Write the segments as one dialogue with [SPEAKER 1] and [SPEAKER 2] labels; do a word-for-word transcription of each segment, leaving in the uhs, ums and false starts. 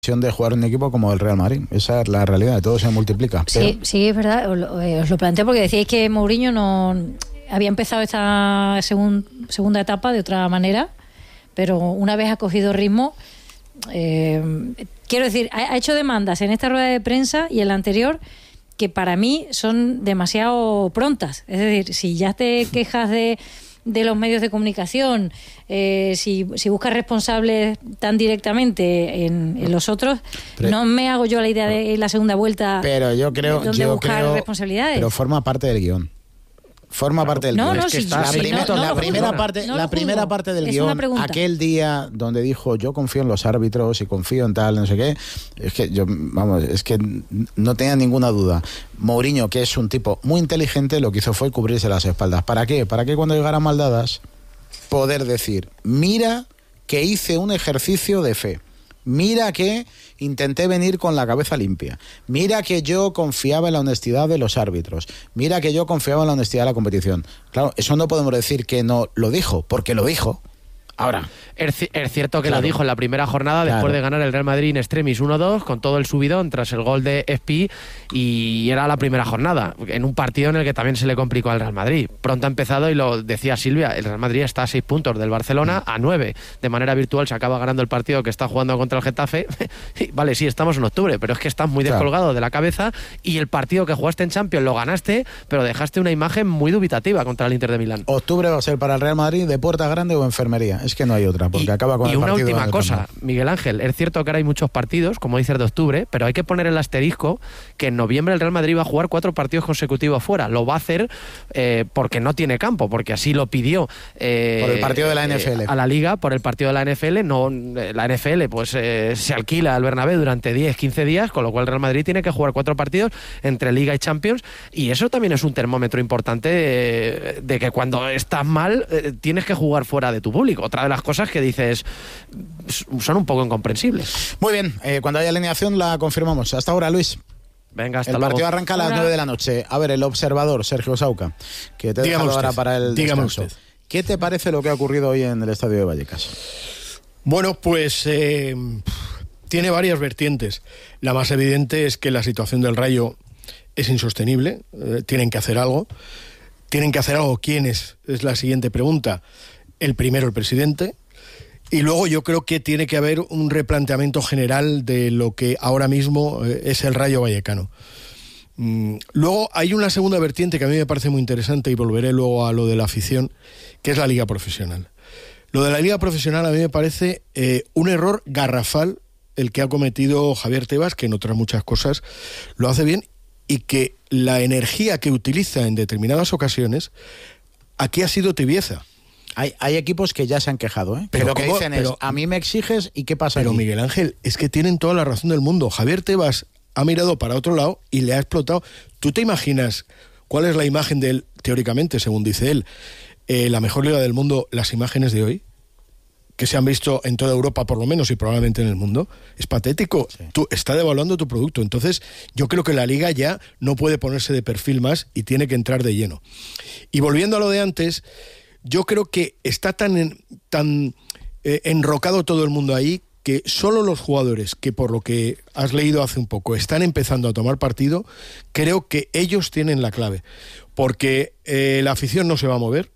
[SPEAKER 1] de jugar un equipo como el Real Madrid. Esa es la realidad, todo se multiplica.
[SPEAKER 2] Sí, pero... sí, es verdad, os lo, eh, os lo planteo porque decíais que Mourinho no había empezado esta segun, segunda etapa de otra manera, pero una vez ha cogido ritmo, eh, quiero decir, ha, ha hecho demandas en esta rueda de prensa y en la anterior que para mí son demasiado prontas. Es decir, si ya te quejas de de los medios de comunicación, eh, si, si buscas responsables tan directamente en, en los otros, pero, no me hago yo la idea de la segunda vuelta,
[SPEAKER 1] pero yo creo,
[SPEAKER 2] donde
[SPEAKER 1] yo
[SPEAKER 2] buscar
[SPEAKER 1] creo,
[SPEAKER 2] responsabilidades.
[SPEAKER 1] Pero forma parte del guión. Forma parte del
[SPEAKER 2] no,
[SPEAKER 1] guión.
[SPEAKER 2] No,
[SPEAKER 1] es que
[SPEAKER 2] sí,
[SPEAKER 1] la,
[SPEAKER 2] sí,
[SPEAKER 1] primer,
[SPEAKER 2] no, no
[SPEAKER 1] la primera
[SPEAKER 2] juzgo,
[SPEAKER 1] parte,
[SPEAKER 2] no
[SPEAKER 1] la primera parte del guión, aquel día donde dijo yo confío en los árbitros y confío en tal, no sé qué, es que yo, vamos, es que no tenía ninguna duda. Mourinho, que es un tipo muy inteligente, lo que hizo fue cubrirse las espaldas. ¿Para qué? Para que cuando llegaran mal dadas, poder decir, mira que hice un ejercicio de fe. Mira que intenté venir con la cabeza limpia. Mira que yo confiaba en la honestidad de los árbitros. Mira que yo confiaba en la honestidad de la competición. Claro, eso no podemos decir que no lo dijo, porque lo dijo. Ahora,
[SPEAKER 3] es, es cierto que
[SPEAKER 1] claro,
[SPEAKER 3] lo dijo en la primera jornada, después
[SPEAKER 1] claro.
[SPEAKER 3] de ganar el Real Madrid in extremis uno dos, con todo el subidón tras el gol de Espi, y era la primera jornada, en un partido en el que también se le complicó al Real Madrid. Pronto ha empezado, y lo decía Silvia, el Real Madrid está a seis puntos del Barcelona, a nueve. De manera virtual se acaba ganando el partido que está jugando contra el Getafe. Vale, sí, estamos en octubre, pero es que estás muy descolgado claro. de la cabeza, y el partido que jugaste en Champions lo ganaste, pero dejaste una imagen muy dubitativa contra el Inter de Milán.
[SPEAKER 1] Octubre va a ser para el Real Madrid de puerta grande o enfermería. Es que no hay otra, porque
[SPEAKER 3] y,
[SPEAKER 1] acaba con
[SPEAKER 3] y
[SPEAKER 1] el
[SPEAKER 3] una
[SPEAKER 1] partido
[SPEAKER 3] última cosa, Miguel Ángel, es cierto que ahora hay muchos partidos, como dices, de octubre, pero hay que poner el asterisco que en noviembre el Real Madrid va a jugar cuatro partidos consecutivos fuera. Lo va a hacer eh, porque no tiene campo, porque así lo pidió eh,
[SPEAKER 1] por el partido de la N F L
[SPEAKER 3] eh, a la Liga, por el partido de la N F L. No, la N F L pues eh, se alquila al Bernabéu durante diez, quince días, con lo cual el Real Madrid tiene que jugar cuatro partidos entre Liga y Champions, y eso también es un termómetro importante de, de que cuando estás mal eh, tienes que jugar fuera de tu público. Otra de las cosas que dices son un poco incomprensibles.
[SPEAKER 1] Muy bien, eh, cuando haya alineación la confirmamos. Hasta ahora, Luis.
[SPEAKER 3] Venga, hasta
[SPEAKER 1] el
[SPEAKER 3] luego.
[SPEAKER 1] partido arranca a las nueve de la noche. A ver, el observador, Sergio Sauca, que te he dejado ahora para el
[SPEAKER 4] Dígame
[SPEAKER 1] descanso.
[SPEAKER 4] Usted.
[SPEAKER 1] ¿Qué te parece lo que ha ocurrido hoy en el estadio de Vallecas?
[SPEAKER 4] Bueno, pues eh, tiene varias vertientes. La más evidente es que la situación del Rayo es insostenible. Eh, tienen que hacer algo. ¿Tienen que hacer algo quiénes? Es la siguiente pregunta. El primero, el presidente. Y luego yo creo que tiene que haber un replanteamiento general de lo que ahora mismo es el Rayo Vallecano. Luego hay una segunda vertiente que a mí me parece muy interesante, y volveré luego a lo de la afición, que es la liga profesional. Lo de la liga profesional a mí me parece eh, un error garrafal el que ha cometido Javier Tebas, que en otras muchas cosas lo hace bien, y que la energía que utiliza en determinadas ocasiones aquí ha sido tibieza.
[SPEAKER 1] Hay, hay equipos que ya se han quejado, ¿eh? Pero, pero lo que dicen pero, es, a mí me exiges y ¿qué pasa
[SPEAKER 4] Pero
[SPEAKER 1] aquí?
[SPEAKER 4] Miguel Ángel, es que tienen toda la razón del mundo. Javier Tebas ha mirado para otro lado y le ha explotado. ¿Tú te imaginas cuál es la imagen de él, teóricamente, según dice él, eh, la mejor liga del mundo, las imágenes de hoy? Que se han visto en toda Europa, por lo menos, y probablemente en el mundo. Es patético. Sí. Tú está devaluando tu producto. Entonces, yo creo que la liga ya no puede ponerse de perfil más y tiene que entrar de lleno. Y volviendo a lo de antes, yo creo que está tan, tan eh, enrocado todo el mundo ahí que solo los jugadores que, por lo que has leído hace un poco, están empezando a tomar partido, creo que ellos tienen la clave. Porque eh, la afición no se va a mover.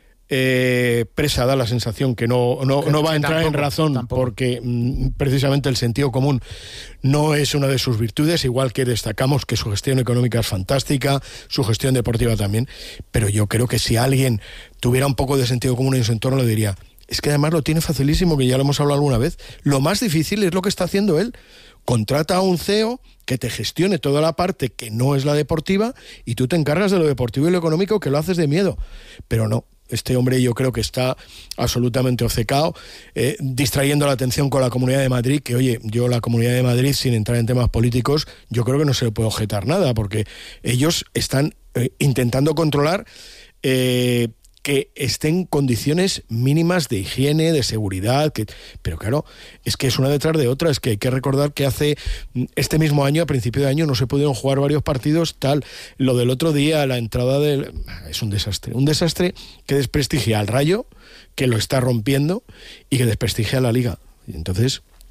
[SPEAKER 4] Eh, Presa da la sensación que no, no, no va a entrar tampoco, en razón tampoco. Porque mm, precisamente el sentido común no es una de sus virtudes, igual que destacamos que su gestión económica es fantástica, su gestión deportiva también, pero yo creo que si alguien tuviera un poco de sentido común en su entorno lo diría, es que además lo tiene facilísimo, que ya lo hemos hablado alguna vez. Lo más difícil es lo que está haciendo él. Contrata a un C E O que te gestione toda la parte que no es la deportiva y tú te encargas de lo deportivo y lo económico, que lo haces de miedo, pero no. Este hombre yo creo que está absolutamente obcecado, eh, distrayendo la atención con la Comunidad de Madrid, que oye, yo la Comunidad de Madrid, sin entrar en temas políticos, yo creo que no se le puede objetar nada, porque ellos están eh, intentando controlar eh, que estén condiciones mínimas de higiene, de seguridad, que, pero claro, es que es una detrás de otra. Es que hay que recordar que hace este mismo año, a principio de año, no se pudieron jugar varios partidos, tal, lo del otro día, la entrada del... es un desastre, un desastre que desprestigia al Rayo, que lo está rompiendo, y que desprestigia a la Liga. Y entonces,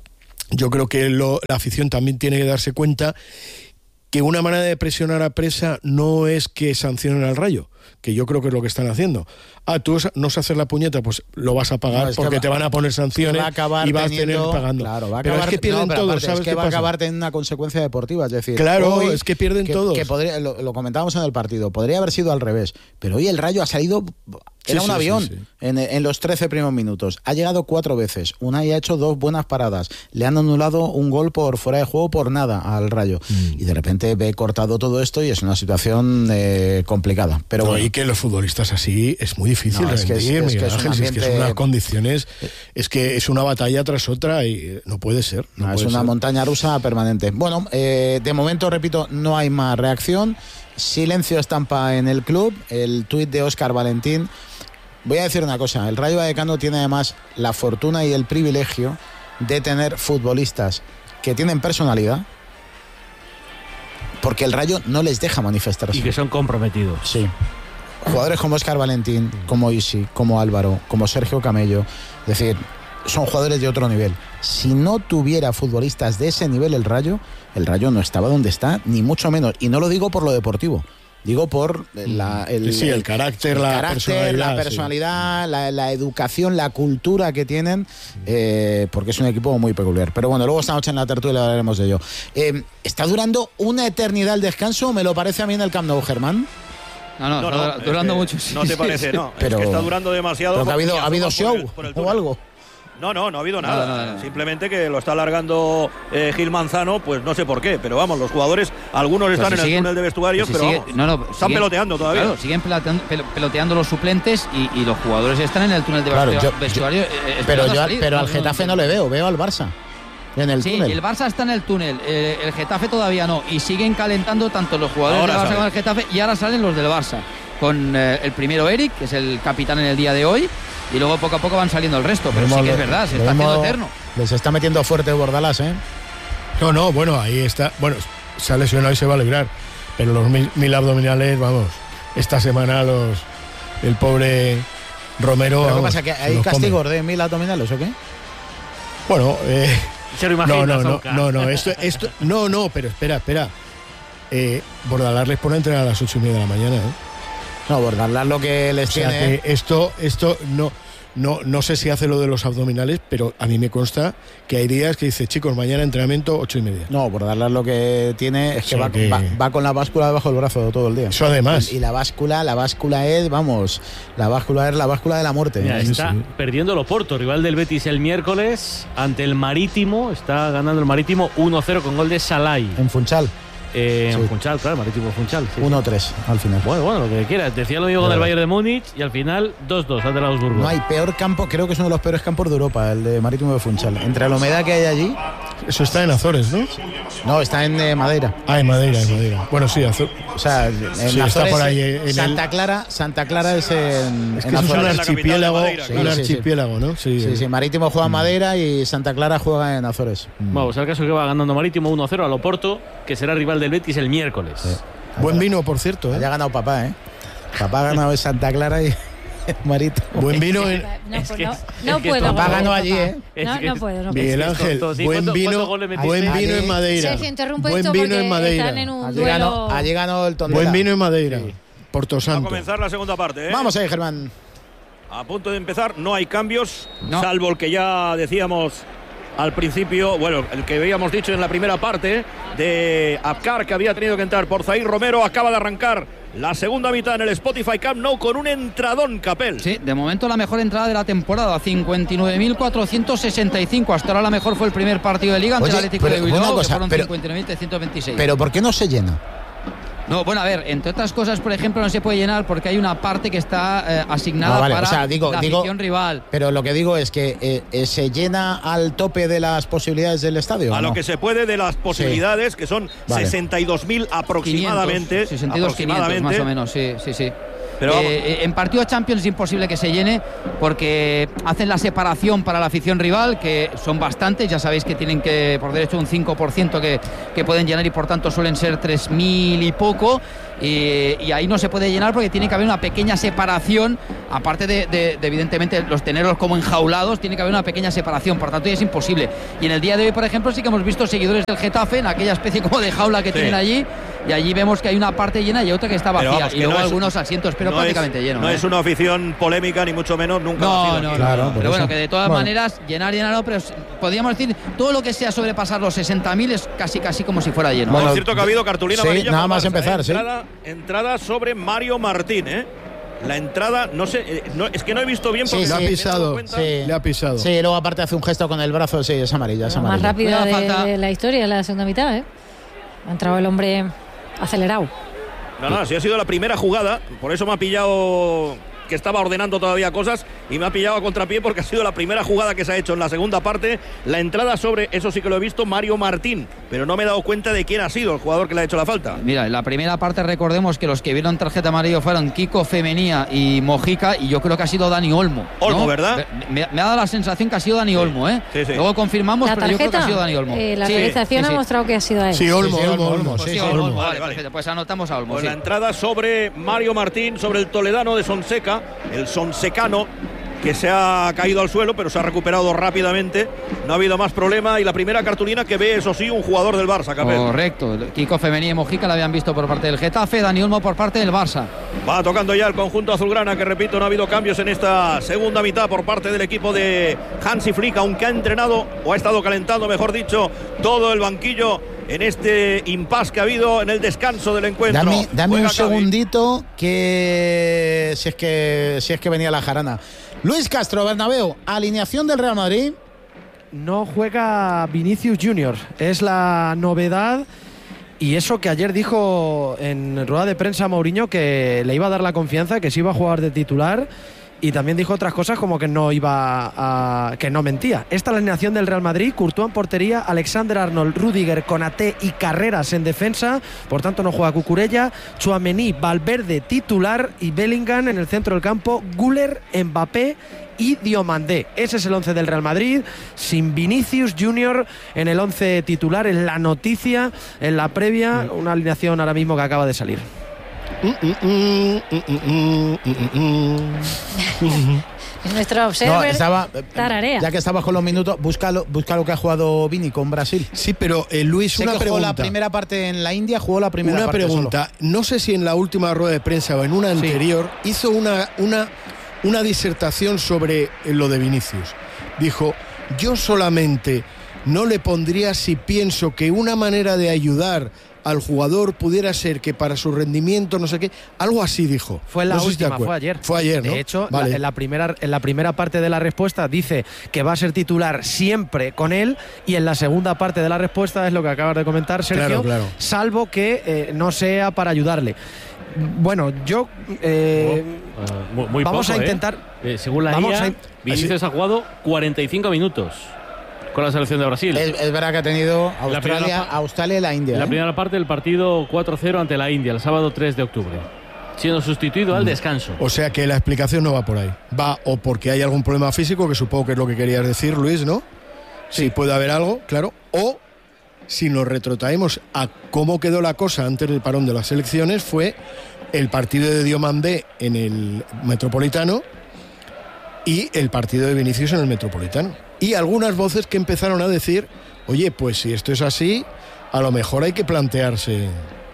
[SPEAKER 4] yo creo que lo, la afición también tiene que darse cuenta que una manera de presionar a Presa no es que sancionen al Rayo, que yo creo que es lo que están haciendo. Ah, tú no sabes hacer la puñeta, pues lo vas a pagar no, porque va, te van a poner sanciones
[SPEAKER 1] va a
[SPEAKER 4] y vas
[SPEAKER 1] teniendo,
[SPEAKER 4] a tener pagando.
[SPEAKER 1] Claro, va a
[SPEAKER 4] pero
[SPEAKER 1] acabar,
[SPEAKER 4] es que pierden
[SPEAKER 1] no,
[SPEAKER 4] todos,
[SPEAKER 1] aparte,
[SPEAKER 4] ¿sabes
[SPEAKER 1] es que
[SPEAKER 4] qué
[SPEAKER 1] va
[SPEAKER 4] pasa?
[SPEAKER 1] a acabar teniendo una consecuencia deportiva, es decir,
[SPEAKER 4] claro,
[SPEAKER 1] hoy,
[SPEAKER 4] es que pierden
[SPEAKER 1] que,
[SPEAKER 4] todos.
[SPEAKER 1] Que podría, lo, lo comentábamos en el partido, podría haber sido al revés, pero hoy el Rayo ha salido, era sí, un sí, avión sí, sí. En, en los trece primeros minutos, ha llegado cuatro veces, Unai ha hecho dos buenas paradas, le han anulado un gol por fuera de juego por nada al Rayo, mm. y de repente ve cortado todo esto y es una situación eh, complicada. Pero
[SPEAKER 4] no,
[SPEAKER 1] bueno.
[SPEAKER 4] Y que los futbolistas así es muy difícil no, rendir, es que es, es, que es, Ángel, ambiente... es que es unas condiciones, es que es una batalla tras otra y no puede ser. No
[SPEAKER 1] no,
[SPEAKER 4] puede
[SPEAKER 1] es una
[SPEAKER 4] ser.
[SPEAKER 1] montaña rusa permanente. Bueno, eh, de momento, repito, no hay más reacción. Silencio estampa en el club. El tuit de Óscar Valentín. Voy a decir una cosa. El Rayo Vallecano tiene además la fortuna y el privilegio de tener futbolistas que tienen personalidad, porque el Rayo no les deja manifestarse.
[SPEAKER 5] Y que son comprometidos.
[SPEAKER 1] Sí. Jugadores como Óscar Valentín, como Isi, como Álvaro, como Sergio Camello, es decir, son jugadores de otro nivel. Si no tuviera futbolistas de ese nivel el Rayo, el Rayo no estaba donde está, ni mucho menos. Y no lo digo por lo deportivo, digo por la, el,
[SPEAKER 4] sí, sí, el carácter,
[SPEAKER 1] el
[SPEAKER 4] la
[SPEAKER 1] carácter,
[SPEAKER 4] personalidad,
[SPEAKER 1] la, personalidad
[SPEAKER 4] sí.
[SPEAKER 1] la, la educación, la cultura que tienen, eh, porque es un equipo muy peculiar. Pero bueno, luego esta noche en la tertulia hablaremos de ello. Eh, ¿Está durando una eternidad el descanso? ¿Me lo parece a mí en el Camp Nou, Germán?
[SPEAKER 6] No, no, no, no durando mucho. Sí,
[SPEAKER 7] no te
[SPEAKER 6] sí,
[SPEAKER 7] parece,
[SPEAKER 6] sí.
[SPEAKER 7] no.
[SPEAKER 1] Pero,
[SPEAKER 7] es que está durando demasiado.
[SPEAKER 1] Pero que ha habido, ha habido show
[SPEAKER 7] por el, por el
[SPEAKER 1] o algo.
[SPEAKER 7] No, no, no ha habido nada.
[SPEAKER 6] No, no, no.
[SPEAKER 7] Simplemente que lo está alargando eh, Gil Manzano, pues no sé por qué. Pero vamos, los jugadores, algunos están
[SPEAKER 6] pues si
[SPEAKER 7] en
[SPEAKER 6] siguen,
[SPEAKER 7] el túnel de vestuarios,
[SPEAKER 6] pues si
[SPEAKER 7] pero
[SPEAKER 6] sigue,
[SPEAKER 7] vamos,
[SPEAKER 6] no, no,
[SPEAKER 7] están
[SPEAKER 6] siguen,
[SPEAKER 7] peloteando todavía.
[SPEAKER 6] Claro, siguen peloteando, peloteando los suplentes y, y los jugadores están en el túnel de
[SPEAKER 1] claro,
[SPEAKER 6] vestuario.
[SPEAKER 1] yo,
[SPEAKER 6] vestuario
[SPEAKER 1] yo,
[SPEAKER 6] eh,
[SPEAKER 1] pero yo,
[SPEAKER 6] salir.
[SPEAKER 1] pero
[SPEAKER 6] no,
[SPEAKER 1] al Getafe no, no, no le veo, veo al Barça. En el
[SPEAKER 6] sí,
[SPEAKER 1] túnel.
[SPEAKER 6] el Barça está en el túnel, eh, el Getafe todavía no. Y siguen calentando tanto los jugadores
[SPEAKER 7] ahora
[SPEAKER 6] del Barça
[SPEAKER 7] sale.
[SPEAKER 6] como el Getafe. Y ahora salen los del Barça. Con eh, el primero Eric, que es el capitán en el día de hoy. Y luego poco a poco van saliendo el resto. Pero sí que es verdad, se está haciendo eterno.
[SPEAKER 1] Les está metiendo fuerte Bordalás, ¿eh?
[SPEAKER 4] No, no, bueno, ahí está. Bueno, se ha lesionado y se va a librar. Pero los mil, mil abdominales, vamos, esta semana los el pobre Romero.
[SPEAKER 1] ¿Pero
[SPEAKER 4] vamos,
[SPEAKER 1] qué pasa? ¿Que hay castigos de mil abdominales o qué?
[SPEAKER 4] Bueno, eh.
[SPEAKER 5] Se lo imagina,
[SPEAKER 4] no, no, no, no, no, esto, esto, no, no, pero espera, espera. Eh, Bordalás les pone a entrenar a las ocho y media de la mañana, ¿eh?
[SPEAKER 1] No, Bordalás lo que les
[SPEAKER 4] o sea
[SPEAKER 1] tiene.
[SPEAKER 4] Que esto, esto no, no, no sé si hace lo de los abdominales, pero a mí me consta que hay días que dice, chicos, mañana entrenamiento ocho y media.
[SPEAKER 1] No, Bordalás lo que tiene es que,
[SPEAKER 4] o sea
[SPEAKER 1] va,
[SPEAKER 4] que...
[SPEAKER 1] Va, va con la báscula debajo del brazo todo el día.
[SPEAKER 4] Eso además.
[SPEAKER 1] Y, y la báscula, la báscula es, vamos, la báscula es la báscula de la muerte.
[SPEAKER 5] Mira,
[SPEAKER 1] sí,
[SPEAKER 5] está
[SPEAKER 1] sí.
[SPEAKER 5] perdiendo el Oporto, rival del Betis el miércoles ante el Marítimo. Está ganando el Marítimo uno cero con gol de Salai.
[SPEAKER 1] En Funchal.
[SPEAKER 5] Eh,
[SPEAKER 1] sí.
[SPEAKER 5] En Funchal, claro, Marítimo Funchal. Sí,
[SPEAKER 1] uno tres al final.
[SPEAKER 5] Bueno, bueno, lo que quieras. Decía lo mismo con el Bayern de Múnich y al final dos dos ante el Augsburgo.
[SPEAKER 1] No hay peor campo, creo que es uno de los peores campos de Europa, el de Marítimo de Funchal. Entre la humedad que hay allí.
[SPEAKER 4] Eso está en Azores, ¿no?
[SPEAKER 1] No, está en eh, Madeira.
[SPEAKER 4] Ah, en Madeira, en Madeira. Bueno, sí, Azores.
[SPEAKER 1] O sea, en
[SPEAKER 4] sí,
[SPEAKER 1] Azores,
[SPEAKER 4] está por ahí. En
[SPEAKER 1] Santa
[SPEAKER 4] el...
[SPEAKER 1] Clara, Santa Clara es en.
[SPEAKER 4] Es que
[SPEAKER 1] en
[SPEAKER 4] eso es un
[SPEAKER 1] Azores.
[SPEAKER 4] archipiélago,
[SPEAKER 7] Madeira,
[SPEAKER 4] sí,
[SPEAKER 1] claro.
[SPEAKER 4] un
[SPEAKER 1] sí, sí,
[SPEAKER 4] archipiélago, ¿no? Sí,
[SPEAKER 1] sí, sí, Marítimo juega en Madeira y Santa Clara juega en Azores.
[SPEAKER 5] Vamos, al caso que va ganando Marítimo uno cero al Oporto, que será rival del Betis el miércoles.
[SPEAKER 1] Sí.
[SPEAKER 4] Buen vino, por cierto, ¿eh?
[SPEAKER 1] Haya ganado papá, ¿eh? Papá ha ganado en Santa Clara y Marítimo.
[SPEAKER 4] Buen vino en...
[SPEAKER 2] No,
[SPEAKER 5] Es
[SPEAKER 2] pues
[SPEAKER 5] que-
[SPEAKER 2] no,
[SPEAKER 5] es
[SPEAKER 2] no
[SPEAKER 5] que
[SPEAKER 2] puedo.
[SPEAKER 5] papá
[SPEAKER 2] con
[SPEAKER 1] ganó
[SPEAKER 2] papá.
[SPEAKER 1] allí, ¿eh?
[SPEAKER 2] No,
[SPEAKER 5] Es que
[SPEAKER 2] no
[SPEAKER 5] es-
[SPEAKER 2] puedo, no puedo.
[SPEAKER 4] Miguel
[SPEAKER 5] Es que es
[SPEAKER 4] Ángel,
[SPEAKER 5] tonto. Sí,
[SPEAKER 4] buen
[SPEAKER 5] ¿cuántos-
[SPEAKER 4] vino,
[SPEAKER 5] cuántos goles metiste?
[SPEAKER 4] buen vino en Madeira.
[SPEAKER 2] Sergio, interrumpo
[SPEAKER 4] Buen
[SPEAKER 2] esto
[SPEAKER 4] vino
[SPEAKER 2] porque
[SPEAKER 4] en Madeira.
[SPEAKER 2] están en un
[SPEAKER 1] Allí
[SPEAKER 2] duelo.
[SPEAKER 1] ganó, allí ganó el Tondela.
[SPEAKER 4] Buen vino en Madeira.
[SPEAKER 5] Sí.
[SPEAKER 4] Porto
[SPEAKER 7] Va a
[SPEAKER 4] Santo.
[SPEAKER 7] comenzar la segunda parte, ¿eh?
[SPEAKER 1] Vamos ahí, Germán.
[SPEAKER 7] A punto de empezar, no hay cambios,
[SPEAKER 6] No.
[SPEAKER 7] salvo el que ya decíamos al principio, bueno, el que habíamos dicho en la primera parte de Abkar, que había tenido que entrar por Zair Romero. Acaba de arrancar la segunda mitad en el Spotify Camp Nou con un entradón, Capel.
[SPEAKER 6] Sí, de momento la mejor entrada de la temporada, cincuenta y nueve mil cuatrocientos sesenta y cinco. Hasta ahora la mejor fue el primer partido de Liga ante
[SPEAKER 1] Oye,
[SPEAKER 6] el Atlético
[SPEAKER 1] pero
[SPEAKER 6] de
[SPEAKER 1] una
[SPEAKER 6] Bilbao,
[SPEAKER 1] cosa,
[SPEAKER 6] que fueron
[SPEAKER 1] pero-
[SPEAKER 6] cincuenta y nueve mil trescientos veintiséis.
[SPEAKER 1] Pero ¿por qué no se llena?
[SPEAKER 6] No, bueno, a ver, entre otras cosas, por ejemplo, no se puede llenar porque hay una parte que está eh, asignada
[SPEAKER 1] No, vale,
[SPEAKER 6] para
[SPEAKER 1] o sea, digo-
[SPEAKER 6] la
[SPEAKER 1] digo-
[SPEAKER 6] afición rival.
[SPEAKER 1] Pero lo que digo es que eh, eh, se llena al tope de las posibilidades del estadio.
[SPEAKER 7] A
[SPEAKER 1] ¿o
[SPEAKER 7] lo
[SPEAKER 1] no?
[SPEAKER 7] que se puede de las posibilidades, que son
[SPEAKER 1] Vale.
[SPEAKER 7] sesenta y dos mil aproximadamente.
[SPEAKER 6] quinientos, sesenta y dos, quinientos,
[SPEAKER 7] aproximadamente.
[SPEAKER 6] más o menos, sí, sí, sí. Pero eh, en partido de Champions es imposible que se llene porque hacen la separación para la afición rival, que son bastantes, ya sabéis que tienen que por derecho un cinco por ciento que, que pueden llenar y por tanto suelen ser tres mil y poco, y, y ahí no se puede llenar porque tiene que haber una pequeña separación, aparte de, de, de evidentemente los tenerlos como enjaulados, tiene que haber una pequeña separación, por tanto ya es imposible. Y en el día de hoy, por ejemplo, sí que hemos visto seguidores del Getafe en aquella especie como de jaula que sí. tienen allí, y allí vemos que hay una parte llena y otra que está vacía, vamos, que y luego no algunos es, asientos, pero no prácticamente
[SPEAKER 7] es,
[SPEAKER 6] llenos.
[SPEAKER 7] No
[SPEAKER 6] ¿eh?
[SPEAKER 7] es una afición polémica, ni mucho menos, nunca
[SPEAKER 6] no,
[SPEAKER 7] ha sido.
[SPEAKER 6] No,
[SPEAKER 1] claro,
[SPEAKER 6] no, pero bueno,
[SPEAKER 1] eso.
[SPEAKER 6] que de todas bueno. maneras, llenar, llenar, no, pero podríamos decir, todo lo que sea sobrepasar los sesenta mil es casi, casi como si fuera lleno.
[SPEAKER 7] Bueno, es cierto que ha habido cartulina
[SPEAKER 1] sí,
[SPEAKER 7] amarilla.
[SPEAKER 1] nada más Barça, empezar,
[SPEAKER 7] ¿eh?
[SPEAKER 1] sí.
[SPEAKER 7] Entrada, entrada sobre Mario Martín, ¿eh? La entrada, no sé, eh, no, es que no he visto bien porque
[SPEAKER 1] sí,
[SPEAKER 4] le
[SPEAKER 1] sí,
[SPEAKER 4] ha pisado,
[SPEAKER 1] sí.
[SPEAKER 4] le ha pisado.
[SPEAKER 1] Sí, luego aparte hace un gesto con el brazo, sí, es amarilla, es amarilla.
[SPEAKER 2] Más rápida de,
[SPEAKER 6] falta...
[SPEAKER 2] de la historia, la segunda mitad, ¿eh? Ha entrado el hombre acelerado.
[SPEAKER 7] No, no, sí ha sido la primera jugada, por eso me ha pillado que estaba ordenando todavía cosas y me ha pillado a contrapié porque ha sido la primera jugada que se ha hecho en la segunda parte. La entrada sobre, eso sí que lo he visto, Mario Martín, pero no me he dado cuenta de quién ha sido el jugador que le ha hecho la falta.
[SPEAKER 6] Mira, en la primera parte recordemos que los que vieron tarjeta amarilla fueron Kiko Femenía y Mojica, y yo creo que ha sido Dani Olmo.
[SPEAKER 7] Olmo,
[SPEAKER 6] ¿no?
[SPEAKER 7] ¿verdad?
[SPEAKER 6] Me, me ha dado la sensación que ha sido Dani sí. Olmo, ¿eh?
[SPEAKER 7] Sí, sí.
[SPEAKER 6] Luego confirmamos,
[SPEAKER 2] la
[SPEAKER 6] pero
[SPEAKER 2] tarjeta,
[SPEAKER 6] yo creo que ha sido Dani Olmo.
[SPEAKER 2] Eh, la
[SPEAKER 6] sí,
[SPEAKER 2] realización
[SPEAKER 6] sí, sí.
[SPEAKER 2] ha mostrado que ha sido a él.
[SPEAKER 4] Sí, Olmo,
[SPEAKER 1] sí, sí,
[SPEAKER 4] Olmo,
[SPEAKER 1] Olmo,
[SPEAKER 4] Olmo.
[SPEAKER 6] Pues
[SPEAKER 4] Sí,
[SPEAKER 6] sí,
[SPEAKER 4] sí,
[SPEAKER 6] Olmo,
[SPEAKER 4] Olmo.
[SPEAKER 6] vale,
[SPEAKER 7] Vale, vale.
[SPEAKER 6] perfecto, pues anotamos a Olmo.
[SPEAKER 7] Pues
[SPEAKER 6] sí.
[SPEAKER 7] la entrada sobre Mario Martín, sobre el toledano de Sonseca, el Sonsecano, que se ha caído al suelo, pero se ha recuperado rápidamente. No ha habido más problema. Y la primera cartulina que ve, eso sí, un jugador del Barça, Capel.
[SPEAKER 6] Correcto. Kiko Femenía y Mojica la habían visto por parte del Getafe, Dani Olmo por parte del Barça.
[SPEAKER 7] Va tocando ya el conjunto azulgrana, que repito, no ha habido cambios en esta segunda mitad por parte del equipo de Hansi Flick, aunque ha entrenado, o ha estado calentando, mejor dicho, todo el banquillo en este impasse que ha habido en el descanso del encuentro.
[SPEAKER 1] Dame, dame un
[SPEAKER 7] Cavi.
[SPEAKER 1] segundito, que si es que si es que venía la jarana. Luis Castro, Bernabéu, alineación del Real Madrid.
[SPEAKER 3] No juega Vinicius Junior, es la novedad. Y eso que ayer dijo en rueda de prensa Mourinho, que le iba a dar la confianza, que se iba a jugar de titular. Y también dijo otras cosas como que no iba a, que no mentía. Esta es la alineación del Real Madrid: Courtois en portería, Alexander Arnold, Rüdiger, Konaté y Carreras en defensa. Por tanto no juega Cucurella. Tchouaméni, Valverde titular y Bellingham en el centro del campo. Güler, Mbappé y Diomandé. Ese es el once del Real Madrid, sin Vinicius Junior en el once titular. En la noticia, en la previa, una alineación ahora mismo que acaba de salir.
[SPEAKER 2] Nuestro observer
[SPEAKER 1] no, estaba,
[SPEAKER 2] tararea.
[SPEAKER 1] Ya que estabas con los minutos, busca lo, busca lo que ha jugado Vini con Brasil.
[SPEAKER 4] Sí, pero eh, Luis,
[SPEAKER 1] sé
[SPEAKER 4] una
[SPEAKER 1] que
[SPEAKER 4] pregunta.
[SPEAKER 1] Jugó la primera parte en la India, jugó la primera
[SPEAKER 4] una
[SPEAKER 1] parte
[SPEAKER 4] pregunta.
[SPEAKER 1] Solo.
[SPEAKER 4] No sé si en la última rueda de prensa o en una
[SPEAKER 3] sí.
[SPEAKER 4] anterior hizo una, una, una disertación sobre lo de Vinicius. Dijo, yo solamente no le pondría si pienso que una manera de ayudar al jugador pudiera ser que para su rendimiento, no sé qué, algo así dijo.
[SPEAKER 3] Fue en la
[SPEAKER 4] no sé
[SPEAKER 3] última,
[SPEAKER 4] si
[SPEAKER 3] fue ayer.
[SPEAKER 4] Fue ayer, ¿no?
[SPEAKER 3] De hecho,
[SPEAKER 4] vale.
[SPEAKER 3] la, en, la primera, en la primera parte de la respuesta dice que va a ser titular siempre con él, y en la segunda parte de la respuesta es lo que acabas de comentar, Sergio,
[SPEAKER 4] claro, claro.
[SPEAKER 3] salvo que eh, no sea para ayudarle. Bueno, yo eh,
[SPEAKER 5] uh, muy, muy
[SPEAKER 3] vamos
[SPEAKER 5] poco,
[SPEAKER 3] a intentar
[SPEAKER 5] eh. Eh, según la
[SPEAKER 3] vamos
[SPEAKER 5] I A,
[SPEAKER 3] a,
[SPEAKER 5] Vinicius ha jugado cuarenta y cinco minutos con la selección de Brasil.
[SPEAKER 1] Es, es verdad que ha tenido Australia,
[SPEAKER 5] primera,
[SPEAKER 1] Australia y la India.
[SPEAKER 5] En la
[SPEAKER 1] ¿eh?
[SPEAKER 5] primera parte del partido cuatro cero ante la India, el sábado tres de octubre, siendo sustituido al descanso.
[SPEAKER 4] O sea que la explicación no va por ahí. Va o porque hay algún problema físico, que supongo que es lo que querías decir, Luis, ¿no? Sí, sí puede haber algo, claro. O si nos retrotraemos a cómo quedó la cosa antes del parón de las elecciones, fue el partido de Diomandé en el Metropolitano y el partido de Vinicius en el Metropolitano. Y algunas voces que empezaron a decir, oye, pues si esto es así, a lo mejor hay que plantearse.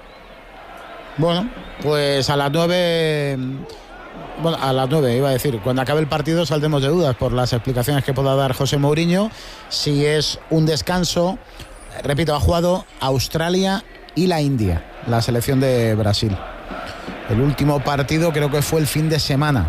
[SPEAKER 1] Bueno, pues a las nueve... Bueno, a las nueve iba a decir, cuando acabe el partido saldremos de dudas por las explicaciones que pueda dar José Mourinho. Si es un descanso, repito, ha jugado Australia y la India, la selección de Brasil. El último partido creo que fue el fin de semana.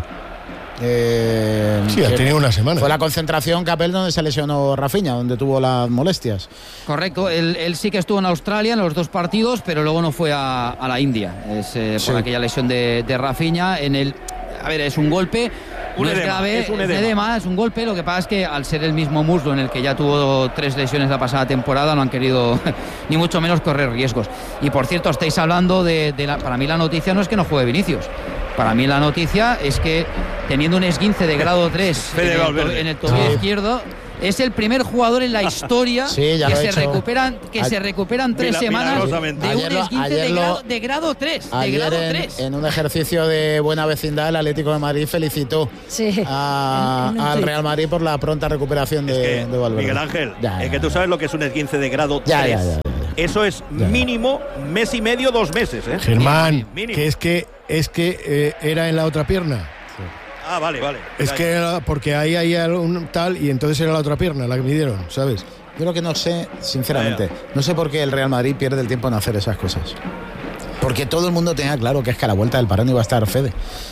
[SPEAKER 1] Eh,
[SPEAKER 4] sí, ha tenido una semana.
[SPEAKER 1] Fue la concentración Capel donde se lesionó Rafinha, donde tuvo las molestias.
[SPEAKER 6] Correcto, él, él sí que estuvo en Australia en los dos partidos, pero luego no fue a, a la India. Es eh, por sí. aquella lesión de, de Rafinha. En el, a ver, es un golpe.
[SPEAKER 7] Un
[SPEAKER 6] no
[SPEAKER 7] edema,
[SPEAKER 6] es grave,
[SPEAKER 7] es un
[SPEAKER 6] es
[SPEAKER 7] edema.
[SPEAKER 6] edema, es un golpe. Lo que pasa es que al ser el mismo muslo en el que ya tuvo tres lesiones la pasada temporada, no han querido ni mucho menos correr riesgos. Y por cierto, estáis hablando de, de la, para mí la noticia no es que no juegue Vinicius. para mí la noticia es que teniendo un esguince de grado tres en el, to- en el tobillo izquierdo, es el primer jugador en la historia sí, que, se recuperan, que se recuperan tres Mila, semanas de un esguince de, grado, de grado tres. De grado
[SPEAKER 1] en,
[SPEAKER 6] tres.
[SPEAKER 1] En un ejercicio de buena vecindad, el Atlético de Madrid felicitó sí. a, al Real Madrid por la pronta recuperación de,
[SPEAKER 7] es que,
[SPEAKER 1] de Valverde.
[SPEAKER 7] Miguel Ángel,
[SPEAKER 1] ya, ya,
[SPEAKER 7] es que tú sabes lo que es un esguince de grado
[SPEAKER 1] ya,
[SPEAKER 7] tres.
[SPEAKER 1] Ya, ya, ya, ya.
[SPEAKER 7] Eso es ya, mínimo mes y medio, dos meses. ¿eh?
[SPEAKER 4] Germán, mínimo. que es que, es que eh, era en la otra pierna.
[SPEAKER 7] Ah, vale, vale.
[SPEAKER 4] Es que era porque ahí hay un tal y entonces era la otra pierna la que me dieron, ¿sabes?
[SPEAKER 1] Yo lo que no sé, sinceramente, no sé por qué el Real Madrid pierde el tiempo en hacer esas cosas. Porque todo el mundo tenía claro que es que a la vuelta del parón iba a estar Fede.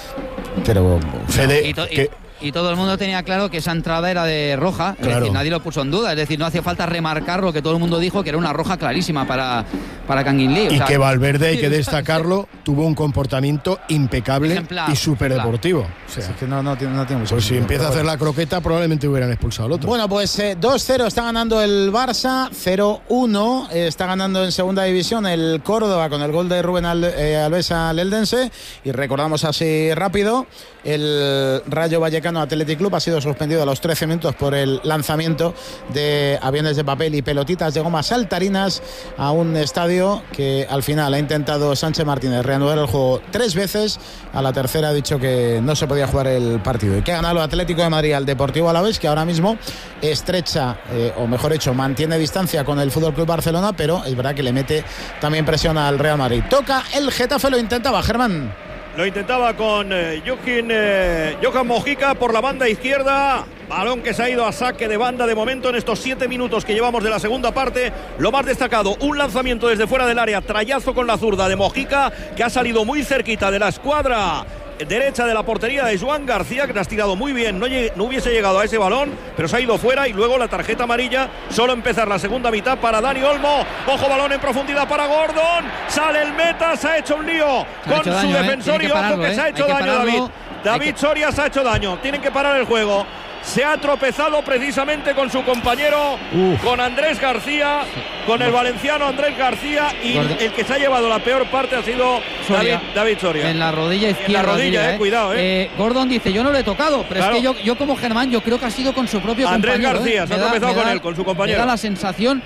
[SPEAKER 1] Pero
[SPEAKER 4] Fede...
[SPEAKER 6] Y to-
[SPEAKER 4] que,
[SPEAKER 6] Y todo el mundo tenía claro que esa entrada era de roja, es claro. decir, nadie lo puso en duda, es decir, no hacía falta remarcar lo que todo el mundo dijo, que era una roja clarísima para, para Kangin Lee. O
[SPEAKER 4] y
[SPEAKER 6] sea,
[SPEAKER 4] que Valverde, hay que destacarlo, tuvo un comportamiento impecable ejemplar, y súper deportivo. O sea,
[SPEAKER 1] es que no, no, tiene, no tiene mucho
[SPEAKER 4] pues si empieza a hacer la croqueta, probablemente hubieran expulsado al otro.
[SPEAKER 1] Bueno, pues eh, dos cero está ganando el Barça, cero uno eh, está ganando en segunda división el Córdoba con el gol de Rubén Al, eh, Alves al Eldense. Y recordamos así rápido, el Rayo Vallecano Athletic Club ha sido suspendido a los trece minutos por el lanzamiento de aviones de papel y pelotitas de goma saltarinas a un estadio que al final ha intentado Sánchez Martínez reanudar el juego tres veces. A la tercera ha dicho que no se podía jugar el partido y que ha ganado el Atlético de Madrid al Deportivo Alavés, que ahora mismo estrecha, eh, o mejor dicho, mantiene distancia con el F C Barcelona, pero es verdad que le mete también presión al Real Madrid. Toca el Getafe, lo intentaba Germán.
[SPEAKER 7] Lo intentaba con eh, Joaquín, eh, Johan Mojica por la banda izquierda. Balón que se ha ido a saque de banda de momento en estos siete minutos que llevamos de la segunda parte. Lo más destacado, un lanzamiento desde fuera del área, trayazo con la zurda de Mojica, que ha salido muy cerquita de la escuadra derecha de la portería de Joan García, que te has tirado muy bien, no, no hubiese llegado a ese balón, pero se ha ido fuera. Y luego la tarjeta amarilla, solo empezar la segunda mitad para Dani Olmo. Ojo, balón en profundidad para Gordon, sale el meta, se ha hecho un lío con su daño, defensor eh. y ojo que eh. se ha hecho daño David David que... Soria se ha hecho daño, tienen que parar el juego. Se ha tropezado precisamente con su compañero, Uf. con Andrés García, con el valenciano Andrés García, y Gordon. El que se ha llevado la peor parte ha sido Soria. David, David Soria.
[SPEAKER 6] En la rodilla izquierda.
[SPEAKER 7] En la rodilla,
[SPEAKER 6] diría,
[SPEAKER 7] eh,
[SPEAKER 6] eh.
[SPEAKER 7] cuidado, eh.
[SPEAKER 6] eh. Gordon dice, yo no le he tocado, pero claro. es que yo, yo como Germán, yo creo que ha sido con su propio
[SPEAKER 7] Andrés
[SPEAKER 6] compañero.
[SPEAKER 7] Andrés García,
[SPEAKER 6] eh.
[SPEAKER 7] se ha da, tropezado con da, él, con su compañero.
[SPEAKER 6] Me da la sensación,